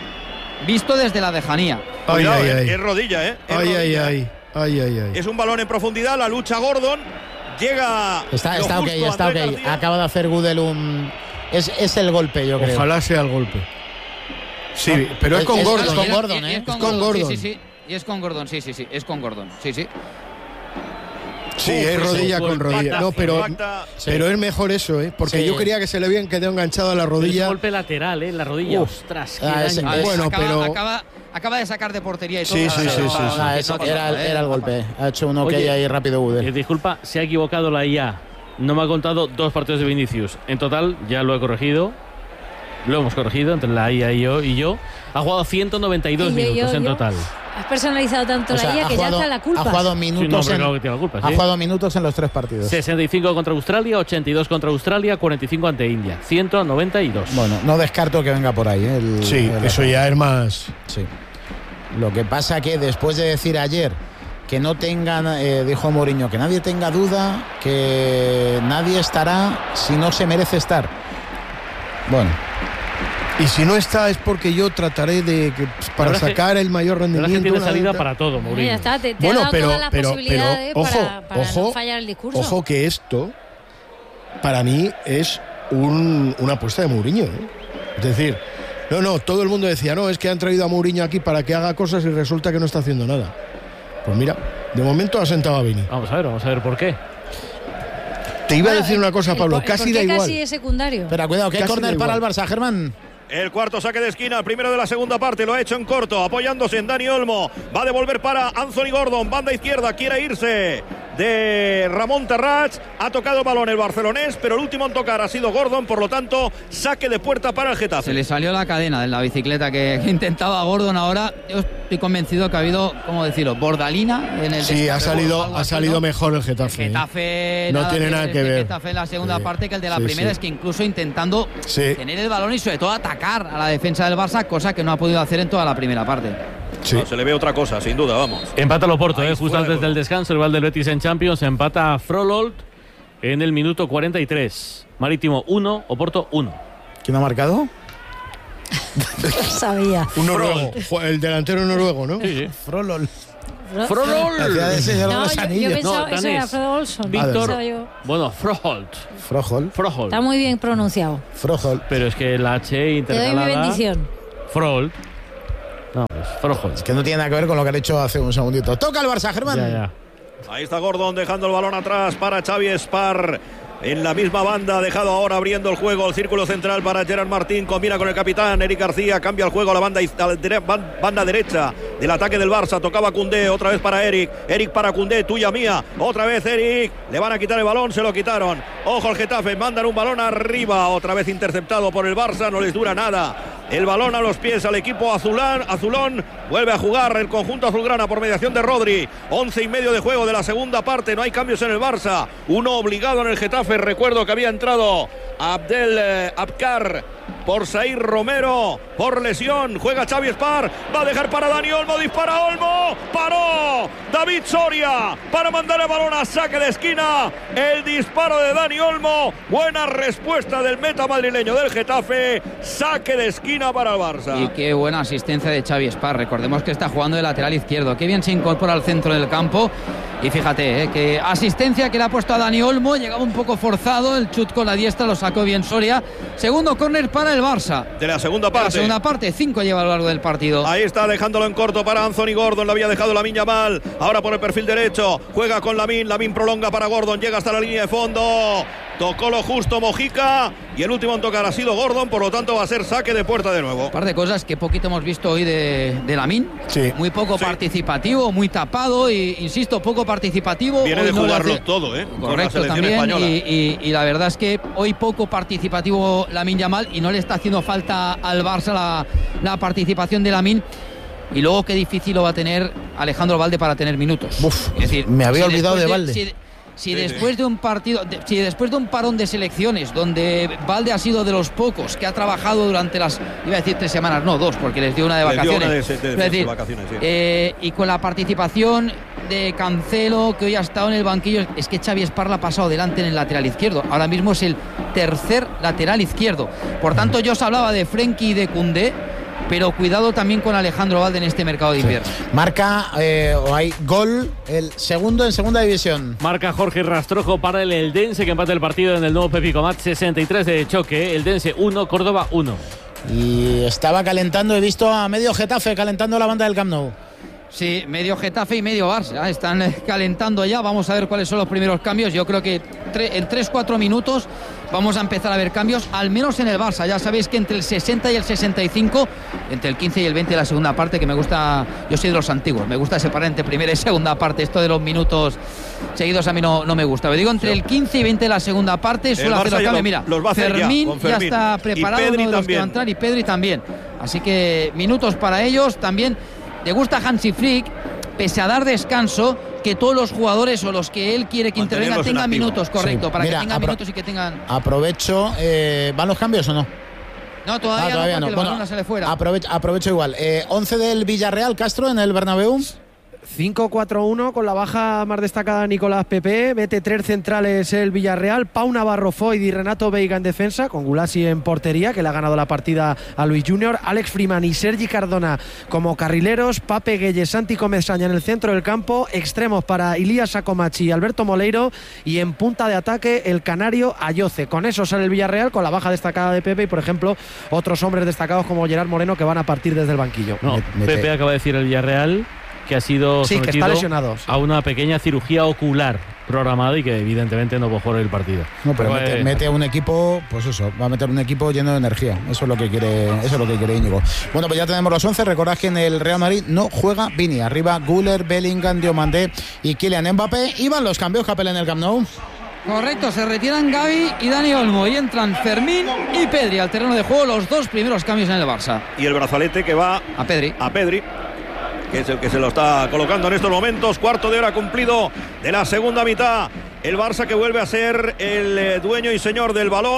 [SPEAKER 6] visto desde la lejanía.
[SPEAKER 7] Ay, cuidado, ay, eh. ay. Es rodilla, ¿eh? Es
[SPEAKER 4] ay,
[SPEAKER 7] rodilla.
[SPEAKER 4] ay, ay, ay, ay.
[SPEAKER 7] Es un balón en profundidad, la lucha Gordon. Llega.
[SPEAKER 1] Está, está ok, está ok. García. Acaba de hacer Gudel un. Es, es el golpe, yo creo.
[SPEAKER 4] Ojalá sea el golpe. Sí, no, pero es, es con
[SPEAKER 1] es,
[SPEAKER 4] Gordon.
[SPEAKER 1] Es con Gordon, ¿eh?
[SPEAKER 6] Es con,
[SPEAKER 1] es con
[SPEAKER 6] Gordon. Sí, sí, sí. Y es con Gordon, sí, sí, sí. Es con Gordon, sí, sí.
[SPEAKER 4] Sí, Uf, es rodilla con rodilla. No, pero, pero es mejor eso, ¿eh? Porque sí. yo quería que se le habían quedado enganchado a la rodilla.
[SPEAKER 5] Es golpe lateral, ¿eh? La rodilla. Uf. Ostras, qué
[SPEAKER 1] ah,
[SPEAKER 5] daño.
[SPEAKER 1] es,
[SPEAKER 6] bueno,
[SPEAKER 1] acaba,
[SPEAKER 6] pero acaba, acaba de sacar de portería y todo.
[SPEAKER 4] Sí, sí, sí, sí, sí.
[SPEAKER 1] Ah, eso, era, era el golpe. Ha hecho uno que hay ahí rápido Gudel.
[SPEAKER 5] Eh, disculpa, se ha equivocado la I A. No me ha contado dos partidos de Vinicius. En total, ya lo he corregido. Lo hemos corregido entre la I A y yo. Y yo ha jugado ciento noventa y dos y minutos yo, yo, en total.
[SPEAKER 2] Has personalizado tanto o sea, la I A que
[SPEAKER 1] jugado,
[SPEAKER 2] ya está la culpa.
[SPEAKER 1] Ha jugado minutos,
[SPEAKER 5] sí, no,
[SPEAKER 1] en,
[SPEAKER 5] que la culpa,
[SPEAKER 1] ha
[SPEAKER 5] ¿sí?
[SPEAKER 1] jugado minutos en los tres partidos.
[SPEAKER 5] sesenta y cinco contra Australia, ochenta y dos contra Australia, cuarenta y cinco ante India. ciento noventa y dos.
[SPEAKER 1] Bueno, no descarto que venga por ahí. ¿eh? El,
[SPEAKER 4] sí,
[SPEAKER 1] el
[SPEAKER 4] eso ya es más.
[SPEAKER 1] Sí. Lo que pasa que después de decir ayer que no tengan, eh, dijo Mourinho, que nadie tenga duda, que nadie estará si no se merece estar. Bueno.
[SPEAKER 4] Y si no está es porque yo trataré de que, para sacar el mayor rendimiento.
[SPEAKER 5] Tiene salida para todo, Mourinho.
[SPEAKER 2] Ya está, te, te
[SPEAKER 4] bueno,
[SPEAKER 2] ha dado
[SPEAKER 4] pero,
[SPEAKER 2] todas las
[SPEAKER 4] pero,
[SPEAKER 2] posibilidades
[SPEAKER 4] pero, ojo,
[SPEAKER 2] para, para
[SPEAKER 4] ojo,
[SPEAKER 2] no fallar el discurso.
[SPEAKER 4] Ojo que esto, para mí, es un, una apuesta de Mourinho, ¿eh? Es decir, no, no, todo el mundo decía, no, es que han traído a Mourinho aquí para que haga cosas y resulta que no está haciendo nada. Pues mira, de momento ha sentado a Vini.
[SPEAKER 5] Vamos a ver, vamos a ver por qué.
[SPEAKER 4] Te iba bueno, a decir una cosa, Pablo, el, casi
[SPEAKER 2] el,
[SPEAKER 4] da igual.
[SPEAKER 2] Casi es secundario.
[SPEAKER 1] Pero cuidado, que hay córner para el Barça, Germán.
[SPEAKER 7] El cuarto saque de esquina, el primero de la segunda parte, lo ha hecho en corto, apoyándose en Dani Olmo. Va a devolver para Anthony Gordon, banda izquierda, quiere irse de Ramón Terrats. Ha tocado balón el barcelonés, pero el último en tocar ha sido Gordon, por lo tanto, saque de puerta para el Getafe.
[SPEAKER 6] Se le salió la cadena de la bicicleta que, que intentaba Gordon ahora. Yo estoy convencido que ha habido, ¿cómo decirlo?, bordalina en el...
[SPEAKER 4] Sí, ha salido, ha salido ¿no? mejor el Getafe.
[SPEAKER 6] El Getafe
[SPEAKER 4] ¿eh? No tiene nada que, que ver.
[SPEAKER 6] El Getafe en la segunda sí. parte que el de la sí, primera, sí. es que incluso intentando
[SPEAKER 4] sí.
[SPEAKER 6] tener el balón y sobre todo atacar a la defensa del Barça, cosa que no ha podido hacer en toda la primera parte.
[SPEAKER 7] Sí. No, se le ve otra cosa, sin duda, vamos.
[SPEAKER 5] Empata el Oporto, eh, justo antes del descanso, el rival del Betis en Champions. Empata Frolov en el minuto cuarenta y tres. Marítimo uno, Oporto uno.
[SPEAKER 1] ¿Quién ha marcado?
[SPEAKER 2] Sabía.
[SPEAKER 4] Un noruego. El delantero noruego, ¿no?
[SPEAKER 5] Sí, sí.
[SPEAKER 1] Frolov.
[SPEAKER 5] Frolov.
[SPEAKER 2] No, yo, yo pensaba,
[SPEAKER 5] no,
[SPEAKER 2] eso era Frodo Olson.
[SPEAKER 5] Víctor.
[SPEAKER 2] Yo.
[SPEAKER 5] Bueno, Froholt.
[SPEAKER 1] Froholt.
[SPEAKER 5] Froholt.
[SPEAKER 2] Está muy bien pronunciado.
[SPEAKER 1] Froholt.
[SPEAKER 5] Pero es que la H
[SPEAKER 2] Te doy
[SPEAKER 5] intercalada.
[SPEAKER 2] mi bendición.
[SPEAKER 5] Froholt. No, es Froholt.
[SPEAKER 1] Es que no tiene nada que ver con lo que han hecho hace un segundito. Toca el Barça, Germán.
[SPEAKER 5] Ya, ya.
[SPEAKER 7] Ahí está Gordon dejando el balón atrás para Xavi Espar. En la misma banda, dejado ahora abriendo el juego, el círculo central para Gerard Martín, combina con el capitán Eric García, cambia el juego a la banda, a la banda derecha del ataque del Barça, tocaba Koundé, otra vez para Eric, Eric para Koundé, tuya mía, otra vez Eric, le van a quitar el balón, se lo quitaron, ojo al Getafe, mandan un balón arriba, otra vez interceptado por el Barça, no les dura nada. El balón a los pies al equipo azulán, azulón. Vuelve a jugar el conjunto azulgrana por mediación de Rodri. Once y medio de juego de la segunda parte. No hay cambios en el Barça. Uno obligado en el Getafe. Recuerdo que había entrado Abdel eh, Abkar por Zaïr Romero. Por lesión. Juega Xavi Espar. Va a dejar para Dani Olmo. Dispara Olmo. Paró David Soria para mandar el balón a saque de esquina. El disparo de Dani Olmo. Buena respuesta del meta madrileño del Getafe. Saque de esquina para el Barça.
[SPEAKER 6] Y qué buena asistencia de Xavi Espar. Recordemos que está jugando de lateral izquierdo. Qué bien se incorpora al centro del campo. Y fíjate, eh, que asistencia que le ha puesto a Dani Olmo. Llegaba un poco forzado. El chut con la diestra lo sacó bien Soria. Segundo córner para el Barça.
[SPEAKER 7] De la segunda parte.
[SPEAKER 6] De la segunda parte. Cinco lleva a lo largo del partido.
[SPEAKER 7] Ahí está dejándolo en corto para Anthony Gordon. Lo había dejado Lamine Yamal. Ahora por el perfil derecho. Juega con Lamine. Lamine prolonga para Gordon. Llega hasta la línea de fondo. Tocó lo justo Mojica. Y el último en tocar ha sido Gordon. Por lo tanto va a ser saque de puerta de nuevo.
[SPEAKER 6] Un par de cosas que poquito hemos visto hoy de, de Lamine.
[SPEAKER 4] Sí.
[SPEAKER 6] Muy poco
[SPEAKER 7] Sí.
[SPEAKER 6] participativo, muy tapado. Y insisto, poco participativo.
[SPEAKER 7] Viene
[SPEAKER 6] Hoy
[SPEAKER 7] de
[SPEAKER 6] no le
[SPEAKER 7] jugarlo
[SPEAKER 6] hace...
[SPEAKER 7] todo, ¿eh? Con la
[SPEAKER 6] Correcto,
[SPEAKER 7] selección
[SPEAKER 6] también.
[SPEAKER 7] española.
[SPEAKER 6] Y, y, y la verdad es que hoy poco participativo Lamine Yamal. Y no le está haciendo falta al Barça la, la participación de Lamine. Y luego qué difícil lo va a tener Alejandro Valde para tener minutos.
[SPEAKER 1] Uf,
[SPEAKER 6] es decir,
[SPEAKER 1] me había
[SPEAKER 6] si
[SPEAKER 1] olvidado
[SPEAKER 6] después
[SPEAKER 1] de Valde.
[SPEAKER 6] Si, si
[SPEAKER 7] Sí,
[SPEAKER 6] después
[SPEAKER 7] sí.
[SPEAKER 6] de un partido, de, si después de un parón de selecciones donde Valde ha sido de los pocos que ha trabajado durante las, iba a decir tres semanas, no, dos, porque les dio una de
[SPEAKER 7] Les dio
[SPEAKER 6] vacaciones.
[SPEAKER 7] una de- de- de-
[SPEAKER 6] Es
[SPEAKER 7] de
[SPEAKER 6] decir,
[SPEAKER 7] vacaciones, sí.
[SPEAKER 6] eh, y con la participación de Cancelo, que hoy ha estado en el banquillo, es que Xavi Espar la ha pasado delante en el lateral izquierdo. Ahora mismo es el tercer lateral izquierdo. Por tanto, yo os hablaba de Frenkie y de Koundé, pero cuidado también con Alejandro Valde en este mercado de invierno.
[SPEAKER 1] Marca, eh, o hay gol, el segundo en segunda división.
[SPEAKER 5] Marca Jorge Rastrojo para el Eldense, que empata el partido en el nuevo Pepi Comat. Sesenta y tres de choque. Eldense uno, Córdoba uno.
[SPEAKER 1] Y estaba calentando, he visto a medio Getafe calentando la banda del Camp Nou.
[SPEAKER 6] Sí, medio Getafe y medio Barça. Están eh, calentando ya. Vamos a ver cuáles son los primeros cambios. Yo creo que tre- en tres cuatro minutos vamos a empezar a ver cambios, al menos en el Barça. Ya sabéis que entre el sesenta y el sesenta y cinco, entre el quince y el veinte de la segunda parte, que me gusta, yo soy de los antiguos, me gusta separar entre primera y segunda parte. Esto de los minutos seguidos a mí no, no me gusta. Pero digo, entre el quince y veinte de la segunda parte suele
[SPEAKER 7] El
[SPEAKER 6] hacer
[SPEAKER 7] Barça
[SPEAKER 6] los
[SPEAKER 7] ya
[SPEAKER 6] cambios.
[SPEAKER 7] lo-
[SPEAKER 6] Mira,
[SPEAKER 7] los va a hacer ya,
[SPEAKER 6] Fermín
[SPEAKER 7] con
[SPEAKER 6] ya,
[SPEAKER 7] Fermín.
[SPEAKER 6] está
[SPEAKER 7] Y
[SPEAKER 6] preparado,
[SPEAKER 7] Pedri
[SPEAKER 6] uno de los que va a
[SPEAKER 7] también.
[SPEAKER 6] entrar, y Pedri también. Así que minutos para ellos también. Le gusta Hansi Flick, pese a dar descanso, que todos los jugadores o los que él quiere que intervengan
[SPEAKER 7] Mantenerlos en
[SPEAKER 6] tengan
[SPEAKER 7] activo.
[SPEAKER 6] minutos, correcto,
[SPEAKER 1] Sí.
[SPEAKER 6] para
[SPEAKER 1] Mira,
[SPEAKER 6] que tengan
[SPEAKER 1] apro-
[SPEAKER 6] minutos y que tengan...
[SPEAKER 1] Aprovecho, eh, ¿van los cambios o no?
[SPEAKER 6] No, todavía,
[SPEAKER 1] Ah, todavía
[SPEAKER 6] no,
[SPEAKER 1] no.
[SPEAKER 6] porque el
[SPEAKER 1] Bueno,
[SPEAKER 6] balón no sale fuera.
[SPEAKER 1] aprovecho, aprovecho igual. Eh, once del Villarreal, Castro, en el Bernabéu.
[SPEAKER 3] cinco cuatro uno con la baja más destacada Nicolás Pepe, mete tres centrales el Villarreal, Pau Navarro Foyd y Renato Veiga en defensa, con Gulasi en portería, que le ha ganado la partida a Luis Junior, Alex Freeman y Sergi Cardona como carrileros, Pape Gueye, Santi Comesaña en el centro del campo, extremos para Ilías Sacomachi y Alberto Moleiro, y en punta de ataque el canario Ayoce. Con eso sale el Villarreal, con la baja destacada de Pepe y, por ejemplo, otros hombres destacados como Gerard Moreno, que van a partir desde el banquillo.
[SPEAKER 5] No,
[SPEAKER 1] Mete-
[SPEAKER 5] Pepe acaba de decir el Villarreal que ha sido
[SPEAKER 3] Sí, que
[SPEAKER 5] sometido
[SPEAKER 3] está lesionado, sí.
[SPEAKER 5] a una pequeña cirugía ocular programada y que evidentemente no puede jugar el partido.
[SPEAKER 1] No, pero
[SPEAKER 5] Pues,
[SPEAKER 1] mete, mete a un equipo, pues eso, va a meter un equipo lleno de energía. Eso es lo que quiere, eso es lo que quiere Íñigo. Bueno, pues ya tenemos los once. Recordad que en el Real Madrid no juega Vini. Arriba Güler, Bellingham, Diomandé y Kylian Mbappé. Y van los cambios, Capel, en el Camp Nou.
[SPEAKER 6] Correcto, se retiran Gavi y Dani Olmo y entran Fermín y Pedri al terreno de juego, los dos primeros cambios en el Barça.
[SPEAKER 7] Y el brazalete que va
[SPEAKER 6] A Pedri.
[SPEAKER 7] a Pedri, que es el que se lo está colocando en estos momentos. Cuarto de hora cumplido de la segunda mitad. El Barça que vuelve a ser el eh, dueño y señor del balón.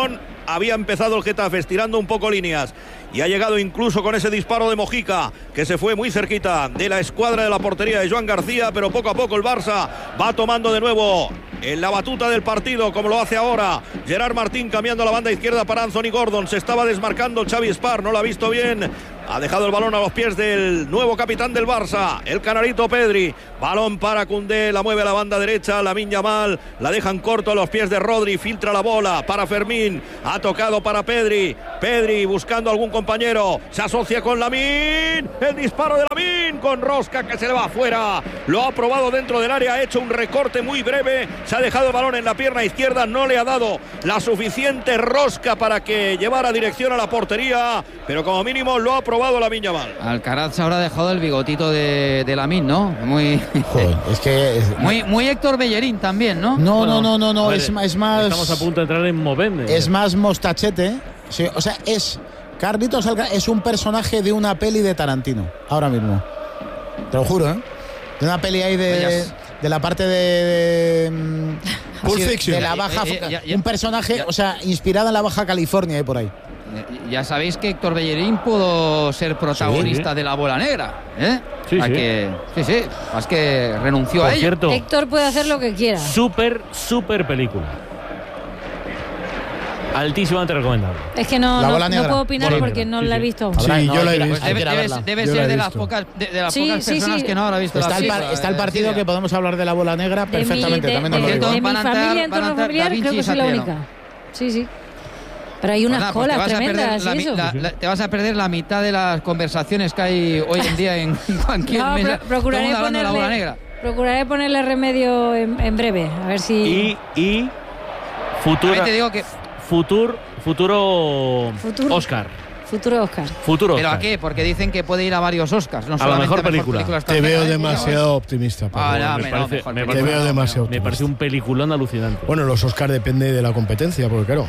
[SPEAKER 7] había empezado el Getafe estirando un poco líneas y ha llegado incluso con ese disparo de Mojica, que se fue muy cerquita de la escuadra de la portería de Joan García, pero poco a poco el Barça va tomando de nuevo en la batuta del partido, como lo hace ahora Gerard Martín, cambiando la banda izquierda para Anthony Gordon. Se estaba desmarcando Xavi Espar, no lo ha visto bien. Ha dejado el balón a los pies del nuevo capitán del Barça, el canarito Pedri. Balón para Koundé, la mueve a la banda derecha, Lamine Yamal, la dejan corto a los pies de Rodri, filtra la bola para Fermín, ha tocado para Pedri, Pedri buscando algún compañero, se asocia con Lamine, el disparo de Lamine con rosca que se le va afuera, lo ha probado dentro del área, ha hecho un recorte muy breve, se ha dejado el balón en la pierna izquierda, no le ha dado la suficiente rosca para que llevara dirección a la portería, pero como mínimo lo ha probado Lamine Yamal.
[SPEAKER 6] Alcaraz se habrá dejado el bigotito de, de Lamine, ¿no? Muy...
[SPEAKER 1] Joder, es que es...
[SPEAKER 6] muy, muy Héctor Bellerín también, ¿no?
[SPEAKER 1] No,
[SPEAKER 5] Bueno,
[SPEAKER 1] no, no, no, no.
[SPEAKER 5] ver,
[SPEAKER 1] Es, es más.
[SPEAKER 5] Estamos a punto de entrar en Movende.
[SPEAKER 1] Es más mostachete. Sí, o sea, es. Carlitos Alcaraz es un personaje de una peli de Tarantino. Ahora mismo. Te lo juro, ¿eh? De una peli ahí de. De la parte de. de
[SPEAKER 4] Pulp
[SPEAKER 1] así,
[SPEAKER 4] Fiction.
[SPEAKER 1] de la baja.
[SPEAKER 6] Eh, eh, ya, ya,
[SPEAKER 1] un personaje,
[SPEAKER 6] ya.
[SPEAKER 1] o sea, inspirado en la Baja California, ahí por ahí.
[SPEAKER 6] Ya sabéis que Héctor Bellerín pudo ser protagonista
[SPEAKER 5] Sí.
[SPEAKER 6] de La Bola Negra, ¿eh?
[SPEAKER 5] Sí,
[SPEAKER 6] A
[SPEAKER 5] sí.
[SPEAKER 6] Que, sí, sí. Es que renunció
[SPEAKER 5] Por
[SPEAKER 6] a ello.
[SPEAKER 5] cierto,
[SPEAKER 2] Héctor puede hacer lo que quiera.
[SPEAKER 5] súper, súper película. Altísimamente recomendable.
[SPEAKER 2] Es que no,
[SPEAKER 1] La
[SPEAKER 2] no,
[SPEAKER 1] bola
[SPEAKER 2] no
[SPEAKER 1] negra.
[SPEAKER 2] puedo opinar
[SPEAKER 5] Bola
[SPEAKER 2] porque
[SPEAKER 5] negra,
[SPEAKER 2] no
[SPEAKER 5] sí,
[SPEAKER 2] la he
[SPEAKER 5] sí.
[SPEAKER 2] visto.
[SPEAKER 1] Habrá-
[SPEAKER 4] Sí,
[SPEAKER 1] no,
[SPEAKER 4] yo la
[SPEAKER 1] hay
[SPEAKER 4] he
[SPEAKER 1] que-
[SPEAKER 4] visto.
[SPEAKER 1] hay que
[SPEAKER 6] Debe,
[SPEAKER 1] ir a
[SPEAKER 6] debe-
[SPEAKER 1] verla.
[SPEAKER 6] debe
[SPEAKER 4] Yo la
[SPEAKER 6] ser
[SPEAKER 4] he
[SPEAKER 6] de las
[SPEAKER 4] visto.
[SPEAKER 6] pocas, de, de las
[SPEAKER 2] Sí,
[SPEAKER 6] pocas
[SPEAKER 2] sí,
[SPEAKER 6] personas
[SPEAKER 2] sí.
[SPEAKER 6] que no habrá visto
[SPEAKER 1] Está
[SPEAKER 6] la
[SPEAKER 1] el,
[SPEAKER 6] película.
[SPEAKER 1] par- está el
[SPEAKER 6] eh,
[SPEAKER 1] partido
[SPEAKER 6] Silvia.
[SPEAKER 1] que podemos hablar de la bola negra
[SPEAKER 2] De mi,
[SPEAKER 1] perfectamente.
[SPEAKER 2] de,
[SPEAKER 1] también
[SPEAKER 2] de-
[SPEAKER 1] os lo
[SPEAKER 6] Por
[SPEAKER 1] digo.
[SPEAKER 6] cierto,
[SPEAKER 2] de mi
[SPEAKER 6] van a entrar-
[SPEAKER 2] familia,
[SPEAKER 6] van a
[SPEAKER 2] entorno
[SPEAKER 6] entrar
[SPEAKER 2] familiar,
[SPEAKER 6] Da Vinci
[SPEAKER 2] creo
[SPEAKER 6] y
[SPEAKER 2] que soy la
[SPEAKER 6] Satriano.
[SPEAKER 2] única. Sí, sí. Pero hay unas
[SPEAKER 6] Pues nada, pues te
[SPEAKER 2] colas
[SPEAKER 6] vas a perder
[SPEAKER 2] tremendas
[SPEAKER 6] la
[SPEAKER 2] y
[SPEAKER 6] mi-
[SPEAKER 2] eso.
[SPEAKER 6] la- la- te vas a perder la mitad de las conversaciones que hay hoy en día en cualquier
[SPEAKER 2] No,
[SPEAKER 6] mesa.
[SPEAKER 2] pro-
[SPEAKER 6] Todo el
[SPEAKER 2] procuraré
[SPEAKER 6] mundo hablando de la bola
[SPEAKER 2] ponerle,
[SPEAKER 6] negra.
[SPEAKER 2] procuraré ponerle remedio en, en breve. A ver si.
[SPEAKER 5] Y, y futura,
[SPEAKER 6] También te digo que
[SPEAKER 5] futur, futuro,
[SPEAKER 2] Futuro.
[SPEAKER 5] Oscar.
[SPEAKER 2] Futuro Oscar.
[SPEAKER 5] Futuro
[SPEAKER 6] ¿Pero
[SPEAKER 5] Oscar.
[SPEAKER 6] a qué? Porque dicen que puede ir a varios Oscars. No
[SPEAKER 5] A la
[SPEAKER 6] solamente
[SPEAKER 5] mejor película.
[SPEAKER 4] Te
[SPEAKER 6] extranjera,
[SPEAKER 4] veo
[SPEAKER 6] ¿eh?
[SPEAKER 4] demasiado optimista, Pablo.
[SPEAKER 6] Ah, no,
[SPEAKER 5] me
[SPEAKER 6] me-
[SPEAKER 5] parece-
[SPEAKER 6] no, mejor
[SPEAKER 5] me
[SPEAKER 6] película.
[SPEAKER 5] parece-
[SPEAKER 4] Te veo demasiado
[SPEAKER 5] Me
[SPEAKER 4] optimista.
[SPEAKER 5] parece un peliculón alucinante.
[SPEAKER 4] Bueno, los Oscars depende de la competencia, porque claro,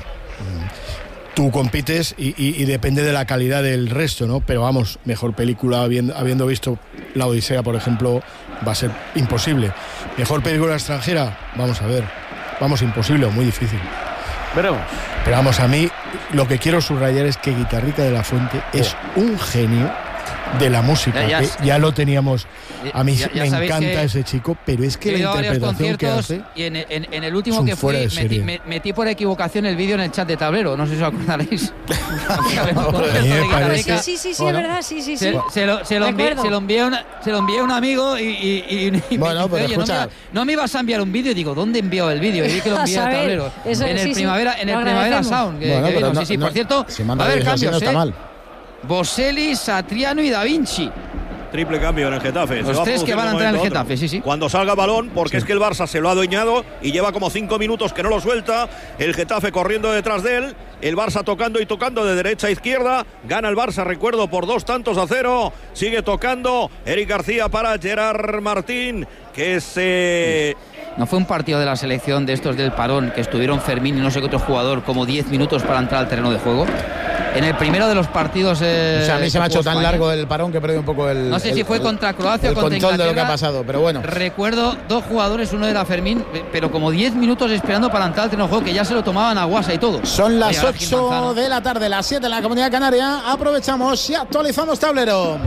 [SPEAKER 4] tú compites y, y- y depende de la calidad del resto, ¿no? Pero vamos, mejor película, habiendo, habiendo visto La Odisea, por ejemplo, va a ser imposible. Mejor película extranjera, vamos a ver, vamos, imposible o muy difícil.
[SPEAKER 5] Veremos.
[SPEAKER 4] Pero vamos, a mí lo que quiero subrayar es que Guitarrita de la Fuente es un genio de la música.
[SPEAKER 6] Ya, ya
[SPEAKER 4] que
[SPEAKER 6] s-
[SPEAKER 4] ya lo teníamos. A mí
[SPEAKER 6] Ya- ya
[SPEAKER 4] me
[SPEAKER 6] sabéis
[SPEAKER 4] encanta
[SPEAKER 6] que
[SPEAKER 4] ese chico, pero es que
[SPEAKER 6] He
[SPEAKER 4] la
[SPEAKER 6] ido a varios
[SPEAKER 4] interpretación que
[SPEAKER 6] conciertos
[SPEAKER 4] hace.
[SPEAKER 6] y en, en- en el último
[SPEAKER 4] es un
[SPEAKER 6] que fui
[SPEAKER 4] fuera de
[SPEAKER 6] metí,
[SPEAKER 4] serie.
[SPEAKER 6] me- metí por equivocación el vídeo en el chat de tablero. No sé si os acordaréis.
[SPEAKER 4] A mí me parece-
[SPEAKER 2] Sí, sí, sí,
[SPEAKER 1] Bueno.
[SPEAKER 2] es verdad, sí, sí, sí.
[SPEAKER 6] Se, se lo, se, lo envié,
[SPEAKER 2] Recuerdo.
[SPEAKER 6] se, lo envié a una- se lo envié a un amigo y, y- y- y me
[SPEAKER 1] Bueno,
[SPEAKER 6] dice,
[SPEAKER 1] pero
[SPEAKER 6] oye, no, me,
[SPEAKER 1] escucha.
[SPEAKER 6] iba- no me ibas a enviar un vídeo. Y digo, ¿dónde envió el vídeo? Y vi que lo
[SPEAKER 2] A
[SPEAKER 6] envié al
[SPEAKER 2] saber,
[SPEAKER 6] tablero.
[SPEAKER 2] eso-
[SPEAKER 6] en el
[SPEAKER 2] sí, sí,
[SPEAKER 6] primavera, en
[SPEAKER 2] lo
[SPEAKER 6] el primavera
[SPEAKER 2] agradecemos.
[SPEAKER 6] Sound. Que,
[SPEAKER 1] Bueno,
[SPEAKER 6] que
[SPEAKER 1] pero
[SPEAKER 6] vino.
[SPEAKER 1] no-
[SPEAKER 6] sí, sí,
[SPEAKER 1] no-
[SPEAKER 6] por cierto,
[SPEAKER 1] si
[SPEAKER 6] va
[SPEAKER 1] manda
[SPEAKER 6] a haber
[SPEAKER 1] vídeos así,
[SPEAKER 6] cambios.
[SPEAKER 1] no está
[SPEAKER 6] ¿eh?
[SPEAKER 1] mal.
[SPEAKER 6] Boselli, Satriano y Da Vinci.
[SPEAKER 7] Triple cambio en el Getafe.
[SPEAKER 6] Los
[SPEAKER 7] Se va
[SPEAKER 6] tres que
[SPEAKER 7] producir
[SPEAKER 6] van a
[SPEAKER 7] de un
[SPEAKER 6] entrar en el
[SPEAKER 7] momento a
[SPEAKER 6] Getafe,
[SPEAKER 7] otro.
[SPEAKER 6] sí, sí.
[SPEAKER 7] Cuando salga balón, porque es que el Barça se lo ha adueñado y lleva como cinco minutos que no lo suelta. El Getafe corriendo detrás de él. El Barça tocando y tocando de derecha a izquierda. Gana el Barça, recuerdo, por dos tantos a cero. Sigue tocando Eric García para Gerard Martín, que se...
[SPEAKER 6] No fue un partido de la selección de estos del parón que estuvieron Fermín y no sé qué otro jugador como diez minutos para entrar al terreno de juego. En el primero de los partidos. Eh,
[SPEAKER 1] O sea, a mí se me ha
[SPEAKER 6] que
[SPEAKER 1] hecho
[SPEAKER 6] jugó
[SPEAKER 1] tan
[SPEAKER 6] España,
[SPEAKER 1] largo el parón que he perdido un poco el.
[SPEAKER 6] No sé
[SPEAKER 1] el-
[SPEAKER 6] si fue
[SPEAKER 1] el-
[SPEAKER 6] contra Croacia o
[SPEAKER 1] el
[SPEAKER 6] contra
[SPEAKER 1] control de lo que ha
[SPEAKER 6] Inglaterra.
[SPEAKER 1] pasado, pero bueno.
[SPEAKER 6] Recuerdo dos jugadores, uno era Fermín, pero como diez minutos esperando para entrar al terreno de juego, que ya se lo tomaban a guasa y todo.
[SPEAKER 1] Son las
[SPEAKER 6] Oye, ahora Gil
[SPEAKER 1] ocho
[SPEAKER 6] Manzano.
[SPEAKER 1] de la tarde, las siete en la Comunidad Canaria. Aprovechamos y actualizamos tablero.